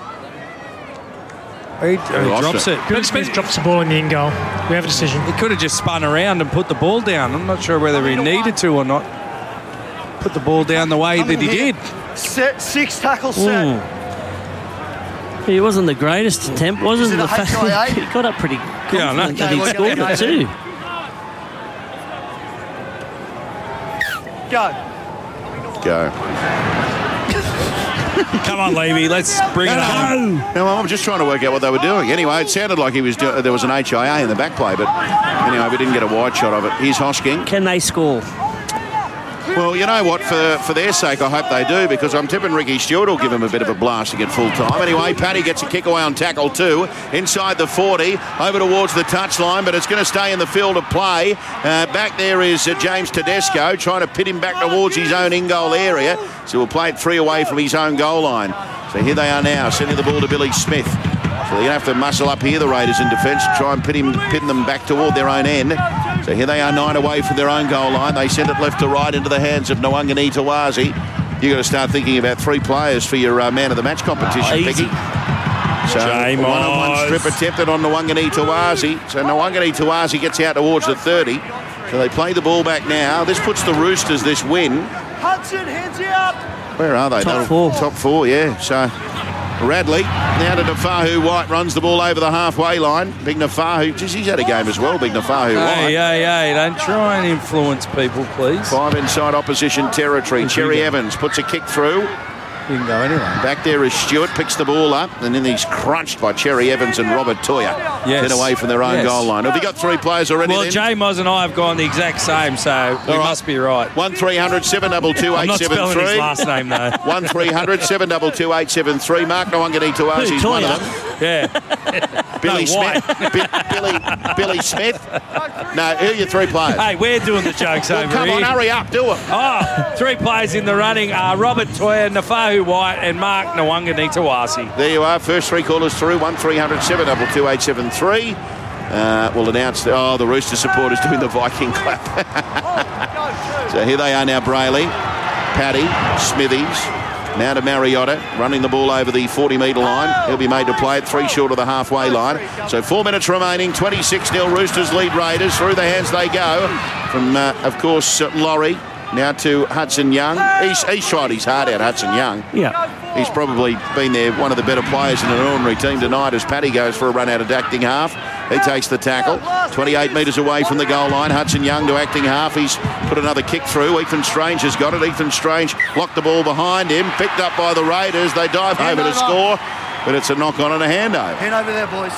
He drops it. Billy Smith drops the ball in the in goal. We have a decision. He could have just spun around and put the ball down. I'm not sure whether he needed to or not. Put the ball down the way that he did. Set, 6 tackles set. He wasn't the greatest attempt, wasn't it? He got up pretty confident that he scored it too. Go. Come on, Levy, let's bring it home. No, I'm just trying to work out what they were doing. Anyway, it sounded like there was an HIA in the back play, but anyway, we didn't get a wide shot of it. Here's Hosking. Can they score? Well, you know what? For their sake, I hope they do, because I'm tipping Ricky Stewart will give him a bit of a blast to get full time. Anyway, Paddy gets a kick away on tackle 2. Inside the 40, over towards the touchline, but it's going to stay in the field of play. Back there is James Tedesco trying to pit him back towards his own in-goal area. So we'll play it 3 away from his own goal line. So here they are now, sending the ball to Billy Smith. So they're going to have to muscle up here, the Raiders in defence, and try and pin them back toward their own end. So here they are, 9 away from their own goal line. They send it left to right into the hands of Nwangani Tawazi. You've got to start thinking about 3 players for your man of the match competition, Picky. So one-on-one strip attempted on Nwangani Tawazi. So Nwangani Tawazi gets out towards the 30. So they play the ball back now. This puts the Roosters this win. Hudson, hands up. Where are they? Top 4. Top 4, yeah. So Radley now to Nafahu White, runs the ball over the halfway line. Big Nafahu, geez, he's had a game as well, Big Nafahu White. Hey, don't try and influence people, please. 5 inside opposition territory. Cherry Evans puts a kick through. You can go anyway. Back there is Stewart, picks the ball up, and then he's crunched by Cherry Evans and Robert Toya. Yes. Get away from their own goal line. Have you got 3 players already? Well, then? Jay Moz and I have gone the exact same, so we must be right. 1300 722 I'm not spelling his 873. last name, though. 1300 722 873. Mark Nawangani he's one of them. Yeah. Billy Smith. Billy Smith. No, who are your 3 players? Hey, we're doing the jokes over Come here. on, hurry up, do it. 3 players in the running are Robert Toya, Nafahu White and Mark Nawangani. There you are. First 3 callers through. 1300 722 873. We'll announce the Rooster supporters doing the Viking clap. So here they are now, Brayley, Paddy, Smithies, now to Mariotta, running the ball over the 40-metre line. He'll be made to play it 3 short of the halfway line. So 4 minutes remaining, 26-0 Roosters lead Raiders. Through the hands they go from, of course, Laurie. Now to Hudson Young. He's tried his heart out, Hudson Young. Yeah. He's probably been one of the better players in an ordinary team tonight as Paddy goes for a run out of acting half. He takes the tackle. 28 metres away from the goal line. Hudson Young to acting half. He's put another kick through. Ethan Strange has got it. Ethan Strange locked the ball behind him. Picked up by the Raiders. They dive over to score. But it's a knock-on and a handover. Hand over there, boys.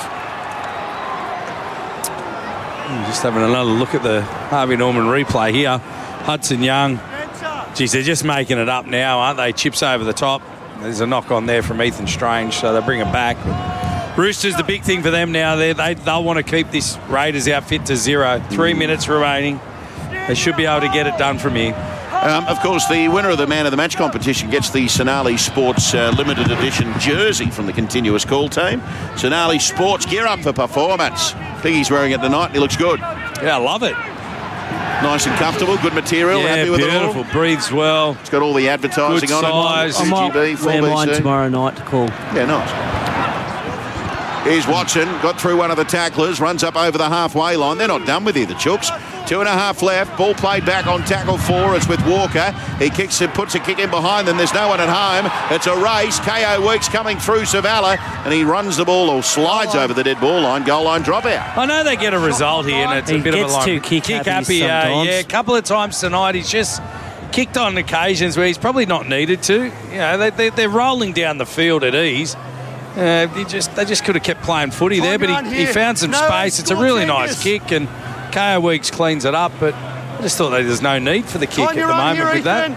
Just having another look at the Harvey Norman replay here. Hudson Young. Geez, they're just making it up now, aren't they? Chips over the top. There's a knock on there from Ethan Strange, so they'll bring it back. Roosters, the big thing for them now, they'll want to keep this Raiders outfit to 0. 3 minutes remaining. They should be able to get it done from here. Of course, the winner of the Man of the Match competition gets the Sonali Sports limited edition jersey from the Continuous Call team. Sonali Sports, gear up for performance. Piggy's wearing it tonight and he looks good. Yeah, I love it. Nice and comfortable, good material. Yeah, happy with beautiful. It all? Breathes well. It's got all the advertising good on it. Size. I might wear mine tomorrow night to call. Yeah, nice. Here's Watson, got through one of the tacklers, runs up over the halfway line. They're not done with you, the Chooks. 2.5 left, ball played back on tackle 4. It's with Walker. He kicks and puts a kick in behind them. There's no one at home. It's a race. K.O. Weeks coming through Savala, and he runs the ball or slides over the dead ball line. Goal line dropout. I know they get a result here, and it's a bit of a line. He gets too kick-happy sometimes. Yeah, a couple of times tonight he's just kicked on occasions where he's probably not needed to. You know, they're rolling down the field at ease. They just could have kept playing footy there, but he found some space. It's a really nice kick, and K.O. Weeks cleans it up, but I just thought there's no need for the kick at the moment with that.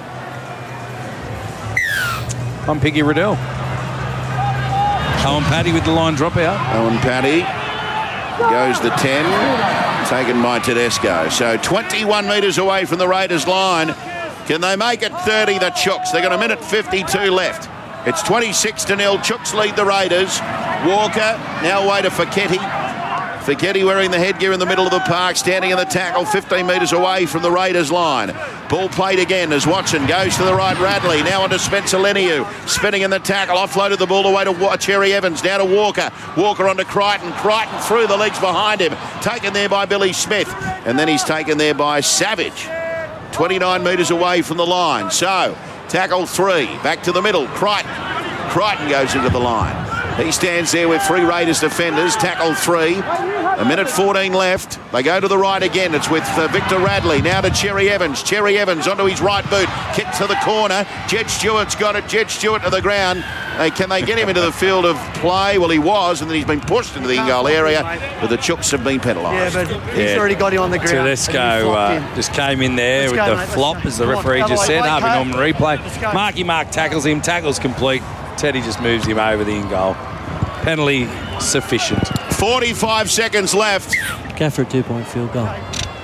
I'm Piggy Riddell. Owen Paddy with the line dropout. Owen Paddy goes the 10, taken by Tedesco. So 21 metres away from the Raiders line. Can they make it 30, the Chooks? They've got 1:52 left. It's 26-0. Chooks lead the Raiders. Walker now away to Fiketti. Fiketti wearing the headgear in the middle of the park, standing in the tackle 15 metres away from the Raiders line. Ball played again as Watson goes to the right. Radley now onto Spencer Leniu, spinning in the tackle, offloaded the ball away to Cherry Evans, now to Walker. Walker onto Crichton. Crichton through the legs behind him, taken there by Billy Smith, and then he's taken there by Savage. 29 metres away from the line. So tackle 3, back to the middle. Crichton goes into the line. He stands there with 3 Raiders defenders. Tackle 3. 1:14 left. They go to the right again. It's with Victor Radley. Now to Cherry Evans. Cherry Evans onto his right boot. Kick to the corner. Jed Stewart's got it. Jed Stewart to the ground. Can they get him into the field of play? Well, he was, and then he's been pushed into the in-goal area. But the Chooks have been penalised. Yeah, but he's already got him on the ground. Tedesco just came in there with the flop, as the referee just said. Harvey Norman replay. Mark tackles him. Tackle's complete. Teddy just moves him over the in-goal. Penalty sufficient. 45 seconds left. Go for a 2-point field goal.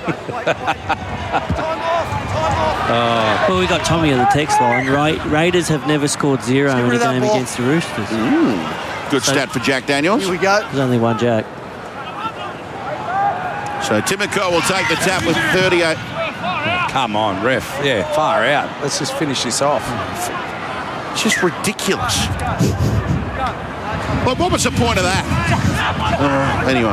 Well, we got Tommy on the text line. Raiders have never scored 0 in a game against the Roosters. Good stat for Jack Daniels. Here we go. There's only one Jack. So Timoko will take the tap with 38. Come on, ref. Yeah, far out. Let's just finish this off. It's just ridiculous. But what was the point of that? Anyway.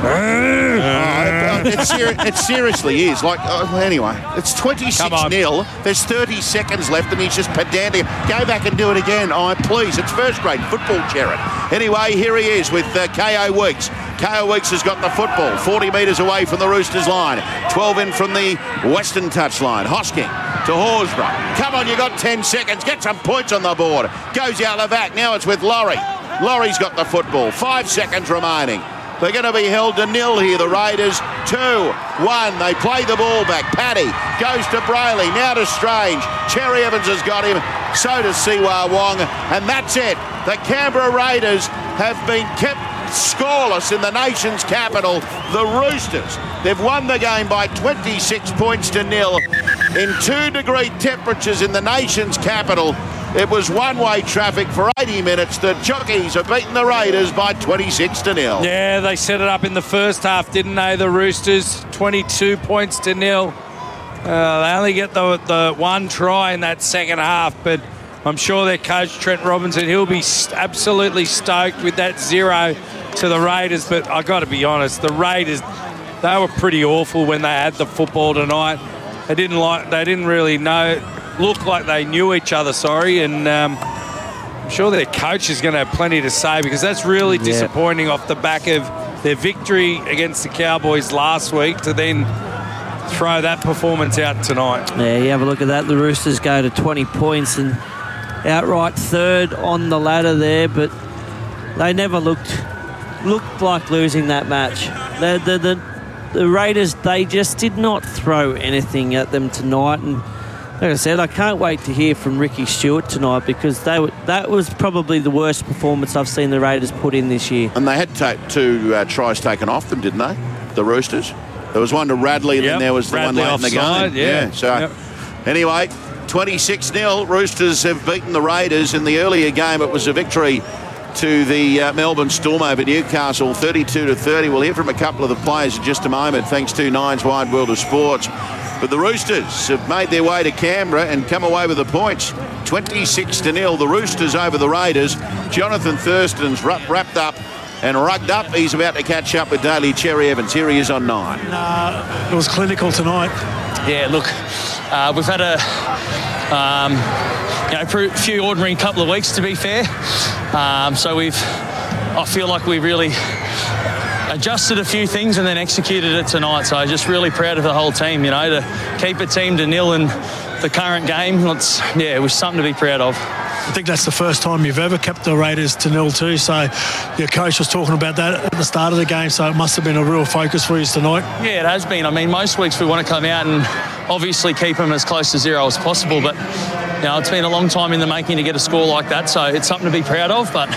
It seriously is. Anyway, it's 26-0. There's 30 seconds left and he's just pedantic. Go back and do it again. Oh, please. It's first grade football, Jared. Anyway, here he is with K.O. Weeks. Kyle Weeks has got the football, 40 metres away from the Roosters line, 12 in from the Western touchline. Hosking to Horsburgh. Come on, you got 10 seconds. Get some points on the board. Goes out the back. Now it's with Laurie. Laurie's got the football. 5 seconds remaining. They're going to be held to nil here, the Raiders. 2-1. They play the ball back. Paddy goes to Brayley. Now to Strange. Cherry Evans has got him. So does Siwa Wong. And that's it. The Canberra Raiders have been kept scoreless in the nation's capital. The Roosters, they've won the game by 26 points to nil in 2-degree temperatures in the nation's capital. It was one-way traffic for 80 minutes. The Jockeys have beaten the Raiders by 26 to nil. Yeah, they set it up in the first half, didn't they, the Roosters? 22 points to nil. They only get the one try in that second half, but I'm sure their coach, Trent Robinson, he'll be absolutely stoked with that 0 to the Raiders. But I got to be honest, the Raiders, they were pretty awful when they had the football tonight. They didn't really look like they knew each other, and I'm sure their coach is going to have plenty to say, because that's really disappointing off the back of their victory against the Cowboys last week to then throw that performance out tonight. Yeah, you have a look at that. The Roosters go to 20 points and outright third on the ladder there, but they never looked like losing that match. The Raiders, they just did not throw anything at them tonight, and like I said, I can't wait to hear from Ricky Stewart tonight, because that was probably the worst performance I've seen the Raiders put in this year. And they had two tries taken off them, didn't they? The Roosters. There was one to Radley, and then there was the Radley one late in the game. Anyway, 26-0. Roosters have beaten the Raiders. In the earlier game, it was a victory to the Melbourne Storm over Newcastle, 32-30. We'll hear from a couple of the players in just a moment, thanks to Nine's Wide World of Sports. But the Roosters have made their way to Canberra and come away with the points. 26-0, the Roosters over the Raiders. Jonathan Thurston's wrapped up and rugged up. He's about to catch up with Daly Cherry Evans. Here he is on 9. It was clinical tonight. Yeah, look, we've had a few ordinary couple of weeks, to be fair. So I feel like we really adjusted a few things and then executed it tonight. So just really proud of the whole team, to keep a team to nil in the current game. It was something to be proud of. I think that's the first time you've ever kept the Raiders to nil too. So your coach was talking about that at the start of the game. So it must have been a real focus for you tonight. Yeah, it has been. I mean, most weeks we want to come out and obviously keep them as close to 0 as possible. But, it's been a long time in the making to get a score like that. So it's something to be proud of. But,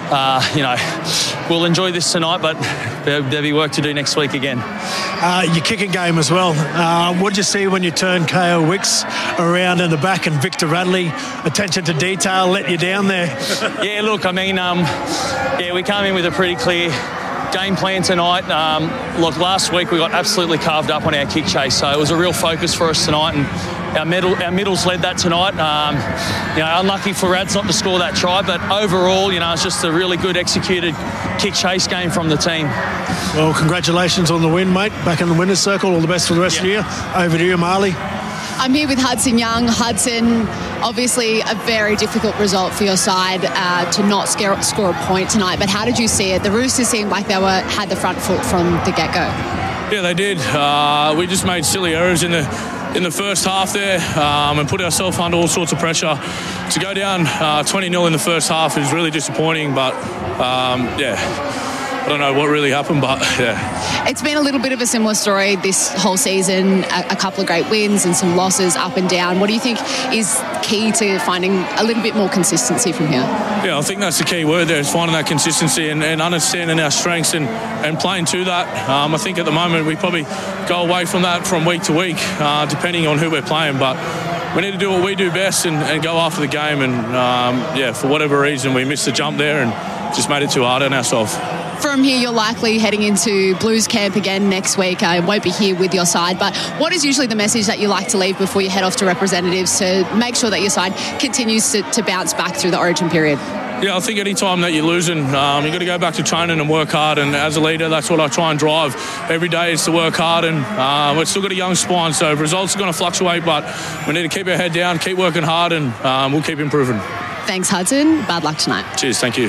we'll enjoy this tonight. But there'll be work to do next week again. Your kicking game as well. What did you see when you turned KO Wicks around in the back and Victor Radley, attention to detail, let you down there? Yeah, look, I mean, we came in with a pretty clear game plan tonight. Last week we got absolutely carved up on our kick chase, so it was a real focus for us tonight, and our middles led that tonight. Unlucky for Rads not to score that try, but overall, it's just a really good executed kick chase game from the team. Well, congratulations on the win, mate. Back in the winner's circle. All the best for the rest of the year. Over to you, Marley. I'm here with Hudson Young. Hudson, obviously a very difficult result for your side to not score a point tonight, but how did you see it? The Roosters seemed like they had the front foot from the get-go. Yeah, they did. We just made silly errors in the first half there and put ourselves under all sorts of pressure. To go down 20-0 in the first half is really disappointing, but I don't know what really happened, but yeah. It's been a little bit of a similar story this whole season, a couple of great wins and some losses up and down. What do you think is key to finding a little bit more consistency from here? Yeah, I think that's the key word there, is finding that consistency and understanding our strengths and playing to that. I think at the moment we probably go away from that from week to week, depending on who we're playing, but we need to do what we do best and go after the game, and for whatever reason we missed the jump there and just made it too hard on ourselves. From here, you're likely heading into Blues camp again next week. I won't be here with your side, but what is usually the message that you like to leave before you head off to representatives to make sure that your side continues to bounce back through the Origin period? Yeah, I think any time that you're losing, you've got to go back to training and work hard. And as a leader, that's what I try and drive every day, is to work hard. And we've still got a young spine, so results are going to fluctuate, but we need to keep our head down, keep working hard, and we'll keep improving. Thanks, Hudson. Bad luck tonight. Cheers, thank you.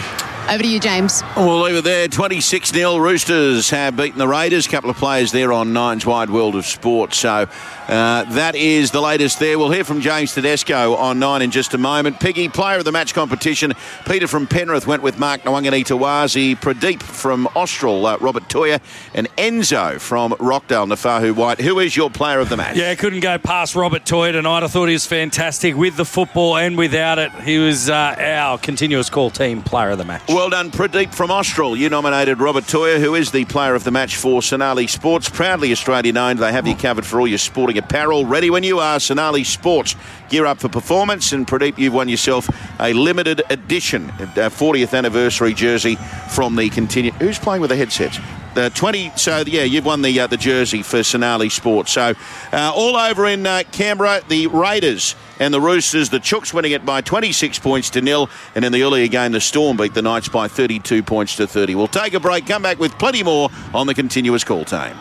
Over to you, James. We'll leave it there. 26-0. Roosters have beaten the Raiders. A couple of players there on Nine's Wide World of Sport. So that is the latest there. We'll hear from James Tedesco on Nine in just a moment. Piggy, player of the match competition. Peter from Penrith went with Mark Nwanganitawazi. Pradeep from Austral, Robert Toya, and Enzo from Rockdale, Nafahu White. Who is your player of the match? Yeah, couldn't go past Robert Toya tonight. I thought he was fantastic with the football and without it. He was our continuous call team player of the match. Well done, Pradeep from Austral. You nominated Robert Toya, who is the player of the match for Sonali Sports. Proudly Australian owned. They have you covered for all your sporting apparel. Ready when you are. Sonali Sports. Gear up for performance. And Pradeep, you've won yourself a limited edition 40th anniversary jersey from the continue. Who's playing with the headsets? 20. So, yeah, you've won the jersey for Sonali Sports. So, all over in Canberra, the Raiders and the Roosters, the Chooks winning it by 26 points to 0. And in the earlier game, the Storm beat the Knights by 32 points to 30. We'll take a break, come back with plenty more on the continuous call time.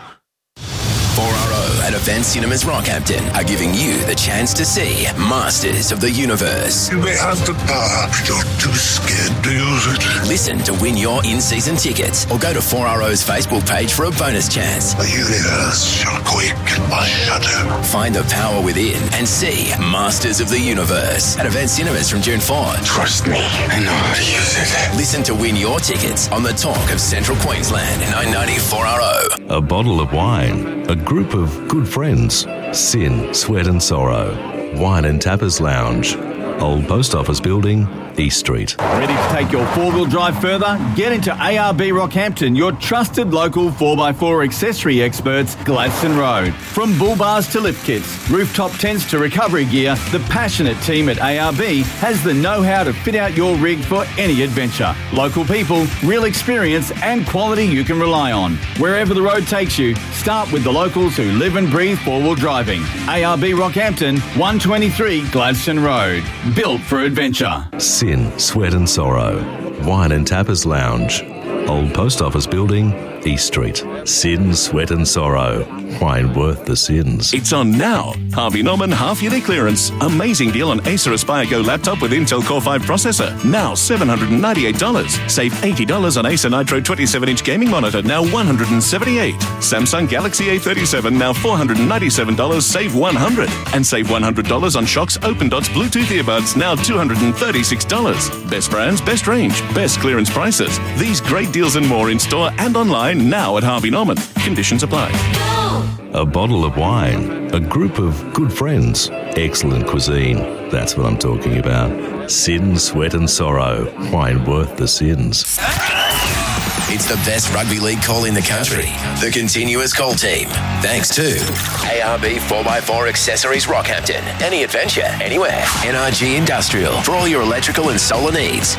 4RO at Event Cinemas Rockhampton are giving you the chance to see Masters of the Universe. You may have the power, but you're too scared to use it. Listen to win your in-season tickets or go to 4RO's Facebook page for a bonus chance. The universe shall quake at my shadow. Find the power within and see Masters of the Universe at Event Cinemas from June 4. Trust me, I know how to use it. Listen to win your tickets on the talk of Central Queensland, 990 4RO. A bottle of wine, a group of good friends, sin, sweat and sorrow, wine and tappers lounge, Old Post Office Building, East Street. Ready to take your four-wheel drive further? Get into ARB Rockhampton, your trusted local 4x4 accessory experts, Gladstone Road. From bull bars to lift kits, rooftop tents to recovery gear, the passionate team at ARB has the know-how to fit out your rig for any adventure. Local people, real experience and quality you can rely on. Wherever the road takes you, start with the locals who live and breathe four-wheel driving. ARB Rockhampton, 123 Gladstone Road. Built for adventure. Sin, sweat and sorrow, wine and tappers lounge, Old Post Office Building, East Street. Sin, sweat and sorrow, wine worth the sins. It's on now. Harvey Norman half-yearly clearance. Amazing deal on Acer Aspire Go laptop with Intel Core 5 processor. Now $798. Save $80 on Acer Nitro 27-inch gaming monitor. Now $178. Samsung Galaxy A37. Now $497. Save $100. And save $100 on Shox Open Dots Bluetooth earbuds. Now $236. Best brands, best range, best clearance prices. These great deals and more in store and online now at Harvey Norman. Conditions apply. A bottle of wine, a group of good friends, excellent cuisine. That's what I'm talking about. Sin, sweat and sorrow, wine worth the sins. It's the best rugby league call in the country. The Continuous Call Team. Thanks to ARB 4x4 Accessories Rockhampton. Any adventure, anywhere. NRG Industrial. For all your electrical and solar needs.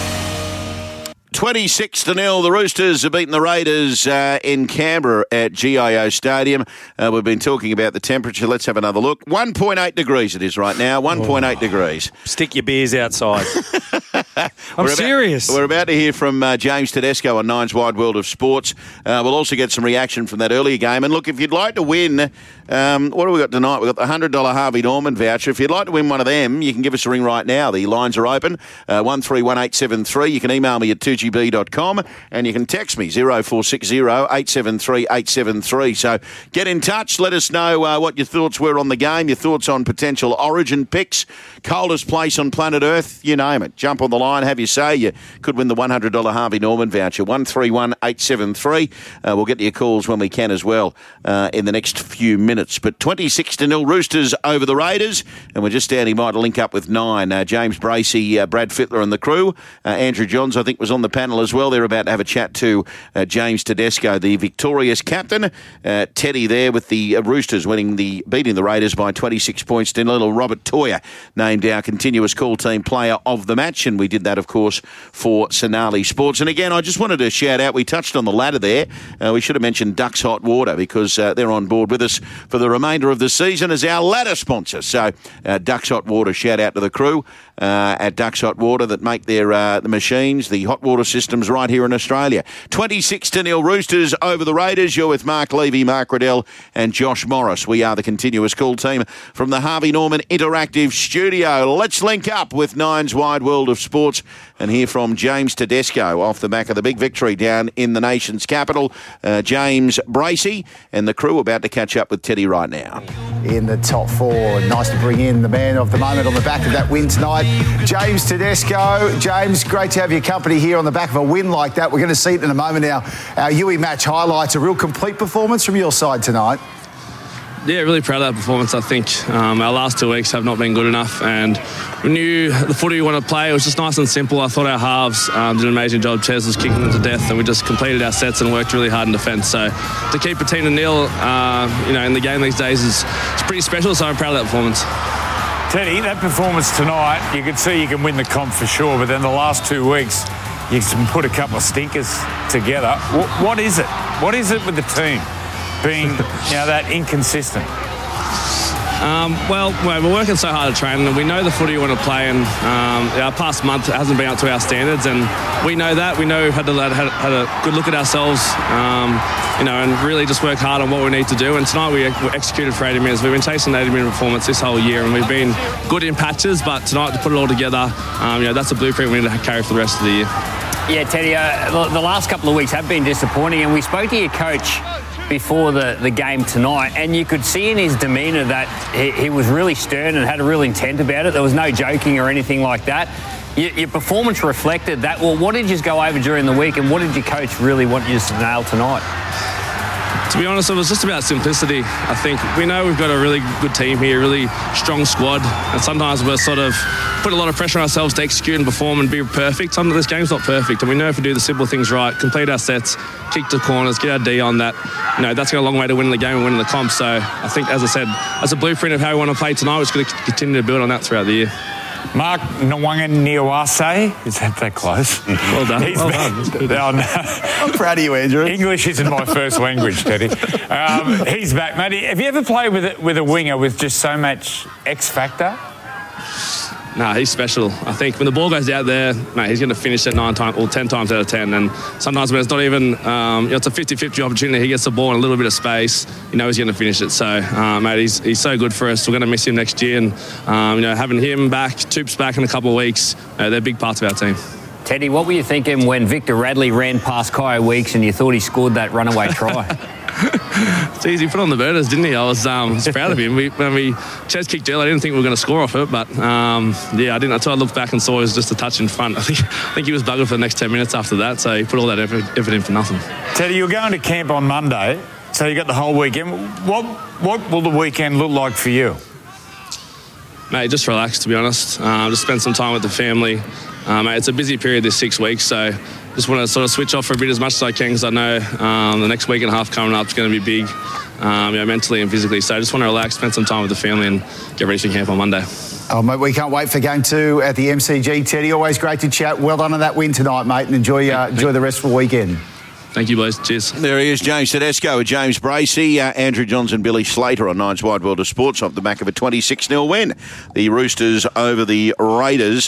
26-0. The Roosters have beaten the Raiders in Canberra at GIO Stadium. We've been talking about the temperature. Let's have another look. 1.8 degrees it is right now. 1.8 degrees. Stick your beers outside. I'm serious. We're about to hear from James Tedesco on Nine's Wide World of Sports. We'll also get some reaction from that earlier game. And look, if you'd like to win, what have we got tonight? We've got the $100 Harvey Norman voucher. If you'd like to win one of them, you can give us a ring right now. The lines are open, 131873. You can email me at 2gb.com and you can text me 0460 873 873. So get in touch. Let us know what your thoughts were on the game, your thoughts on potential origin picks, coldest place on planet Earth, you name it. Jump on the line, have your say. You could win the $100 Harvey Norman voucher, 131873. We'll get your calls when we can as well in the next few minutes. But 26-0 Roosters over the Raiders, and we're just standing by to link up with Nine. James Bracey, Brad Fittler and the crew. Andrew Johns, I think, was on the panel as well. They're about to have a chat to James Tedesco, the victorious captain. Teddy there with the Roosters beating the Raiders by 26 points to little Robert Toya, named our continuous call team player of the match, and we did that, of course, for Sonali Sports. And again, I just wanted to shout out, we touched on the ladder there. We should have mentioned Ducks Hot Water because they're on board with us for the remainder of the season as our ladder sponsor. So Ducks Hot Water, shout out to the crew. at Ducks Hot Water that make their the machines, the hot water systems right here in Australia. 26-0 Roosters over the Raiders. You're with Mark Levy, Mark Riddell and Josh Morris. We are the Continuous Call team from the Harvey Norman Interactive Studio. Let's link up with Nine's Wide World of Sports and hear from James Tedesco off the back of the big victory down in the nation's capital. James Bracey and the crew about to catch up with Teddy right now. In the top four. Nice to bring in the man of the moment on the back of that win tonight, James Tedesco. James, great to have your company here on the back of a win like that. We're going to see it in a moment. Our Yui match highlights a real complete performance from your side tonight. Yeah, really proud of that performance. I think our last 2 weeks have not been good enough, and we knew the footy we want to play. It was just nice and simple. I thought our halves did an amazing job. Ches was kicking them to death, and we just completed our sets and worked really hard in defence. So to keep a team to nil, in the game these days is pretty special. So I'm proud of that performance. Teddy, that performance tonight, you could see you can win the comp for sure, but then the last 2 weeks, you can put a couple of stinkers together. What is it? What is it with the team being that inconsistent? We're working so hard to train, and we know the footy we want to play, and our past month hasn't been up to our standards, and we know that. We know we've had a good look at ourselves, and really just work hard on what we need to do. And tonight we executed for 80 minutes. We've been chasing an 80-minute performance this whole year, and we've been good in patches, but tonight to put it all together, that's a blueprint we need to carry for the rest of the year. Yeah, Teddy, the last couple of weeks have been disappointing, and we spoke to your coach before the game tonight, and you could see in his demeanour that he was really stern and had a real intent about it. There was no joking or anything like that. Your performance reflected that. Well, what did you go over during the week, and what did your coach really want you to nail tonight? To be honest, it was just about simplicity. I think we know we've got a really good team here, really strong squad, and sometimes we're sort of put a lot of pressure on ourselves to execute and perform and be perfect. Sometimes this game's not perfect, and we know if we do the simple things right, complete our sets, kick to corners, get our D on that, that's got a long way to winning the game and winning the comp. So I think, as I said, as a blueprint of how we want to play tonight, we're just going to continue to build on that throughout the year. Mark Nwanganiwase, is that close? Well done. I'm proud of you, Andrew. English isn't my first language, Teddy. He's back, mate. Have you ever played with a winger with just so much X factor? No, he's special. I think when the ball goes out there, mate, he's going to finish it 9 times or 10 times out of 10. And sometimes when it's not even, it's a 50-50 opportunity. He gets the ball in a little bit of space. He's going to finish it. So, mate, he's so good for us. We're going to miss him next year. And, having him back, Toops back in a couple of weeks, they're big parts of our team. Teddy, what were you thinking when Victor Radley ran past Kyo Weeks and you thought he scored that runaway try? Jeez, he put on the burners, didn't he? I was proud of him. When we Ches kicked early, I didn't think we were going to score off it, but I didn't. Until I looked back and saw it was just a touch in front. I think he was buggered for the next 10 minutes after that, so he put all that effort in for nothing. Teddy, you're going to camp on Monday, so you got the whole weekend. What will the weekend look like for you? Mate, just relax, to be honest. Just spend some time with the family. Mate, it's a busy period this 6 weeks, so just want to sort of switch off for a bit as much as I can, because I know the next week and a half coming up is going to be big, mentally and physically. So I just want to relax, spend some time with the family and get ready for camp on Monday. Oh, mate, we can't wait for Game 2 at the MCG. Teddy, always great to chat. Well done on that win tonight, mate, and enjoy the rest of the weekend. Thank you, boys. Cheers. There he is, James Tedesco with James Bracey, Andrew Johns and Billy Slater on Nine's Wide World of Sports off the back of a 26-0 win. The Roosters over the Raiders.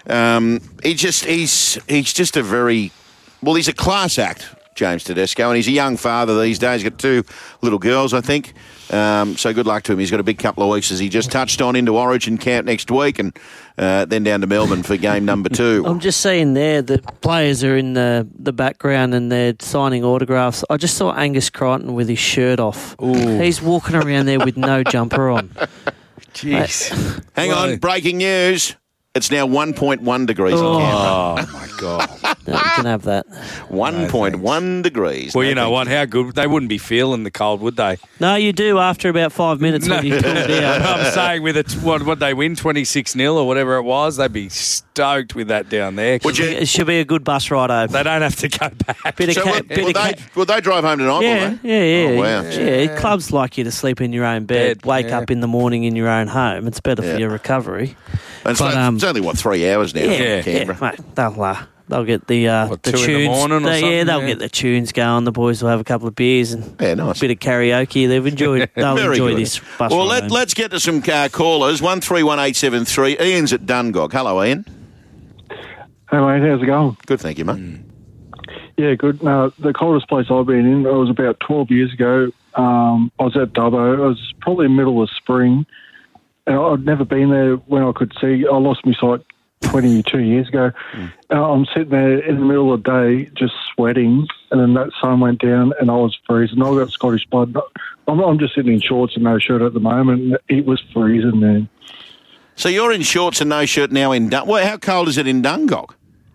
He's just a very... Well, he's a class act, James Tedesco, and he's a young father these days. He's got 2 little girls, I think. So good luck to him. He's got a big couple of weeks, as he just touched on, into Origin camp next week, and then down to Melbourne for game number 2. I'm just seeing there that players are in the background and they're signing autographs. I just saw Angus Crichton with his shirt off. Ooh. He's walking around there with no jumper on. Jeez. Hang on, breaking news. It's now 1.1 degrees in Canberra. Oh, my God. No, you can have that. 1.1 degrees. Well, you know what? How good. They wouldn't be feeling the cold, would they? No, you do after about 5 minutes when you cool down. I'm saying with it, what they win, 26-0 or whatever it was, they'd be stoked with that down there. It should be a good bus ride over. They don't have to go back. Will they drive home tonight? Yeah. Oh, wow. Yeah, clubs like you to sleep in your own bed, wake up in the morning in your own home. It's better for your recovery. It's only, 3 hours now? Yeah, mate, They'll get the tunes. 2 in the morning or something? They'll get the tunes going. The boys will have a couple of beers and nice. a bit of karaoke. They'll enjoy good. this bus Well, ride. let's get to some callers. 131873. Ian's at Dungog. Hello, Ian. Hey, mate. How's it going? Good, thank you, mate. Yeah, good. The coldest place I've been in, it was about 12 years ago. I was at Dubbo. It was probably middle of spring. And I'd never been there when I could see. I lost my sight 22 years ago. I'm sitting there in the middle of the day just sweating, and then that sun went down and I was freezing. I got Scottish blood. I'm just sitting in shorts and no shirt at the moment. It was freezing, man. So you're in shorts and no shirt now in Dungog. Well, how cold is it in Dungog?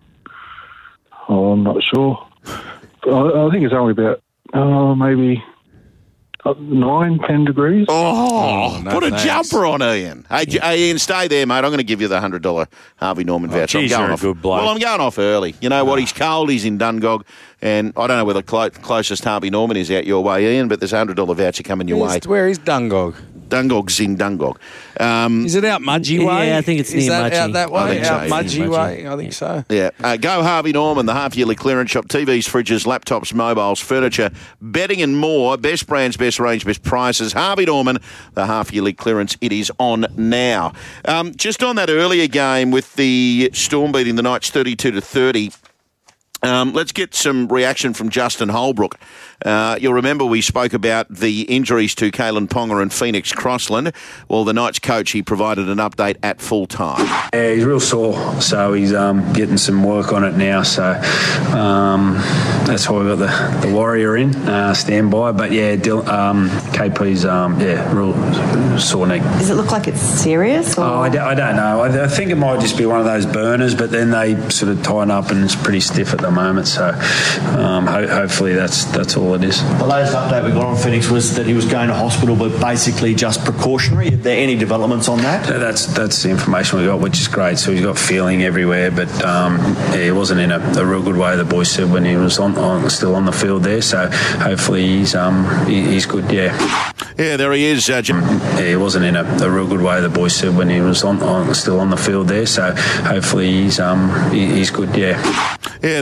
Oh, I'm not sure. I think it's only about maybe 9-10 degrees. Put a jumper on, Ian. Hey, Ian, stay there, mate. I'm going to give you the $100 Harvey Norman voucher. Geez, you're a good bloke. Well, I'm going off early. You know what? He's cold. He's in Dungog. And I don't know where the closest Harvey Norman is out your way, Ian, but there's a $100 voucher coming your way. Where is Dungog? Dungog's in Dungog. Is it out Mudgee way? Yeah, I think it's is near that Mudgee. out that way? I think so, Out Mudgee way? I think so. Yeah. Go Harvey Norman, the half-yearly clearance shop. TVs, fridges, laptops, mobiles, furniture, bedding and more. Best brands, best range, best prices. Harvey Norman, the half-yearly clearance. It is on now. Just on that earlier game with the Storm beating the Knights 32-30, let's get some reaction from Justin Holbrook. You'll remember we spoke about the injuries to Kalen Ponga and Phoenix Crossland. Well, the Knights coach, he provided an update at full time. Yeah, he's real sore, so he's getting some work on it now. So that's why we got the Warrior in standby. But yeah, KP's real sore neck. Does it look like it's serious? Or? I don't know. I think it might just be one of those burners, but then they sort of tighten up and it's pretty stiff at the moment. So hopefully that's all it is. The latest update we got on Phoenix was that he was going to hospital, but basically just precautionary. Are there any developments on that? That's the information we got, which is great. So he's got feeling everywhere, but he wasn't in a real good way, the boys said, when he was still on the field there. So hopefully he's good, yeah. Yeah, there he is. He wasn't in a real good way, the boys said, when he was still on the field there. So hopefully he's good, yeah. Yeah.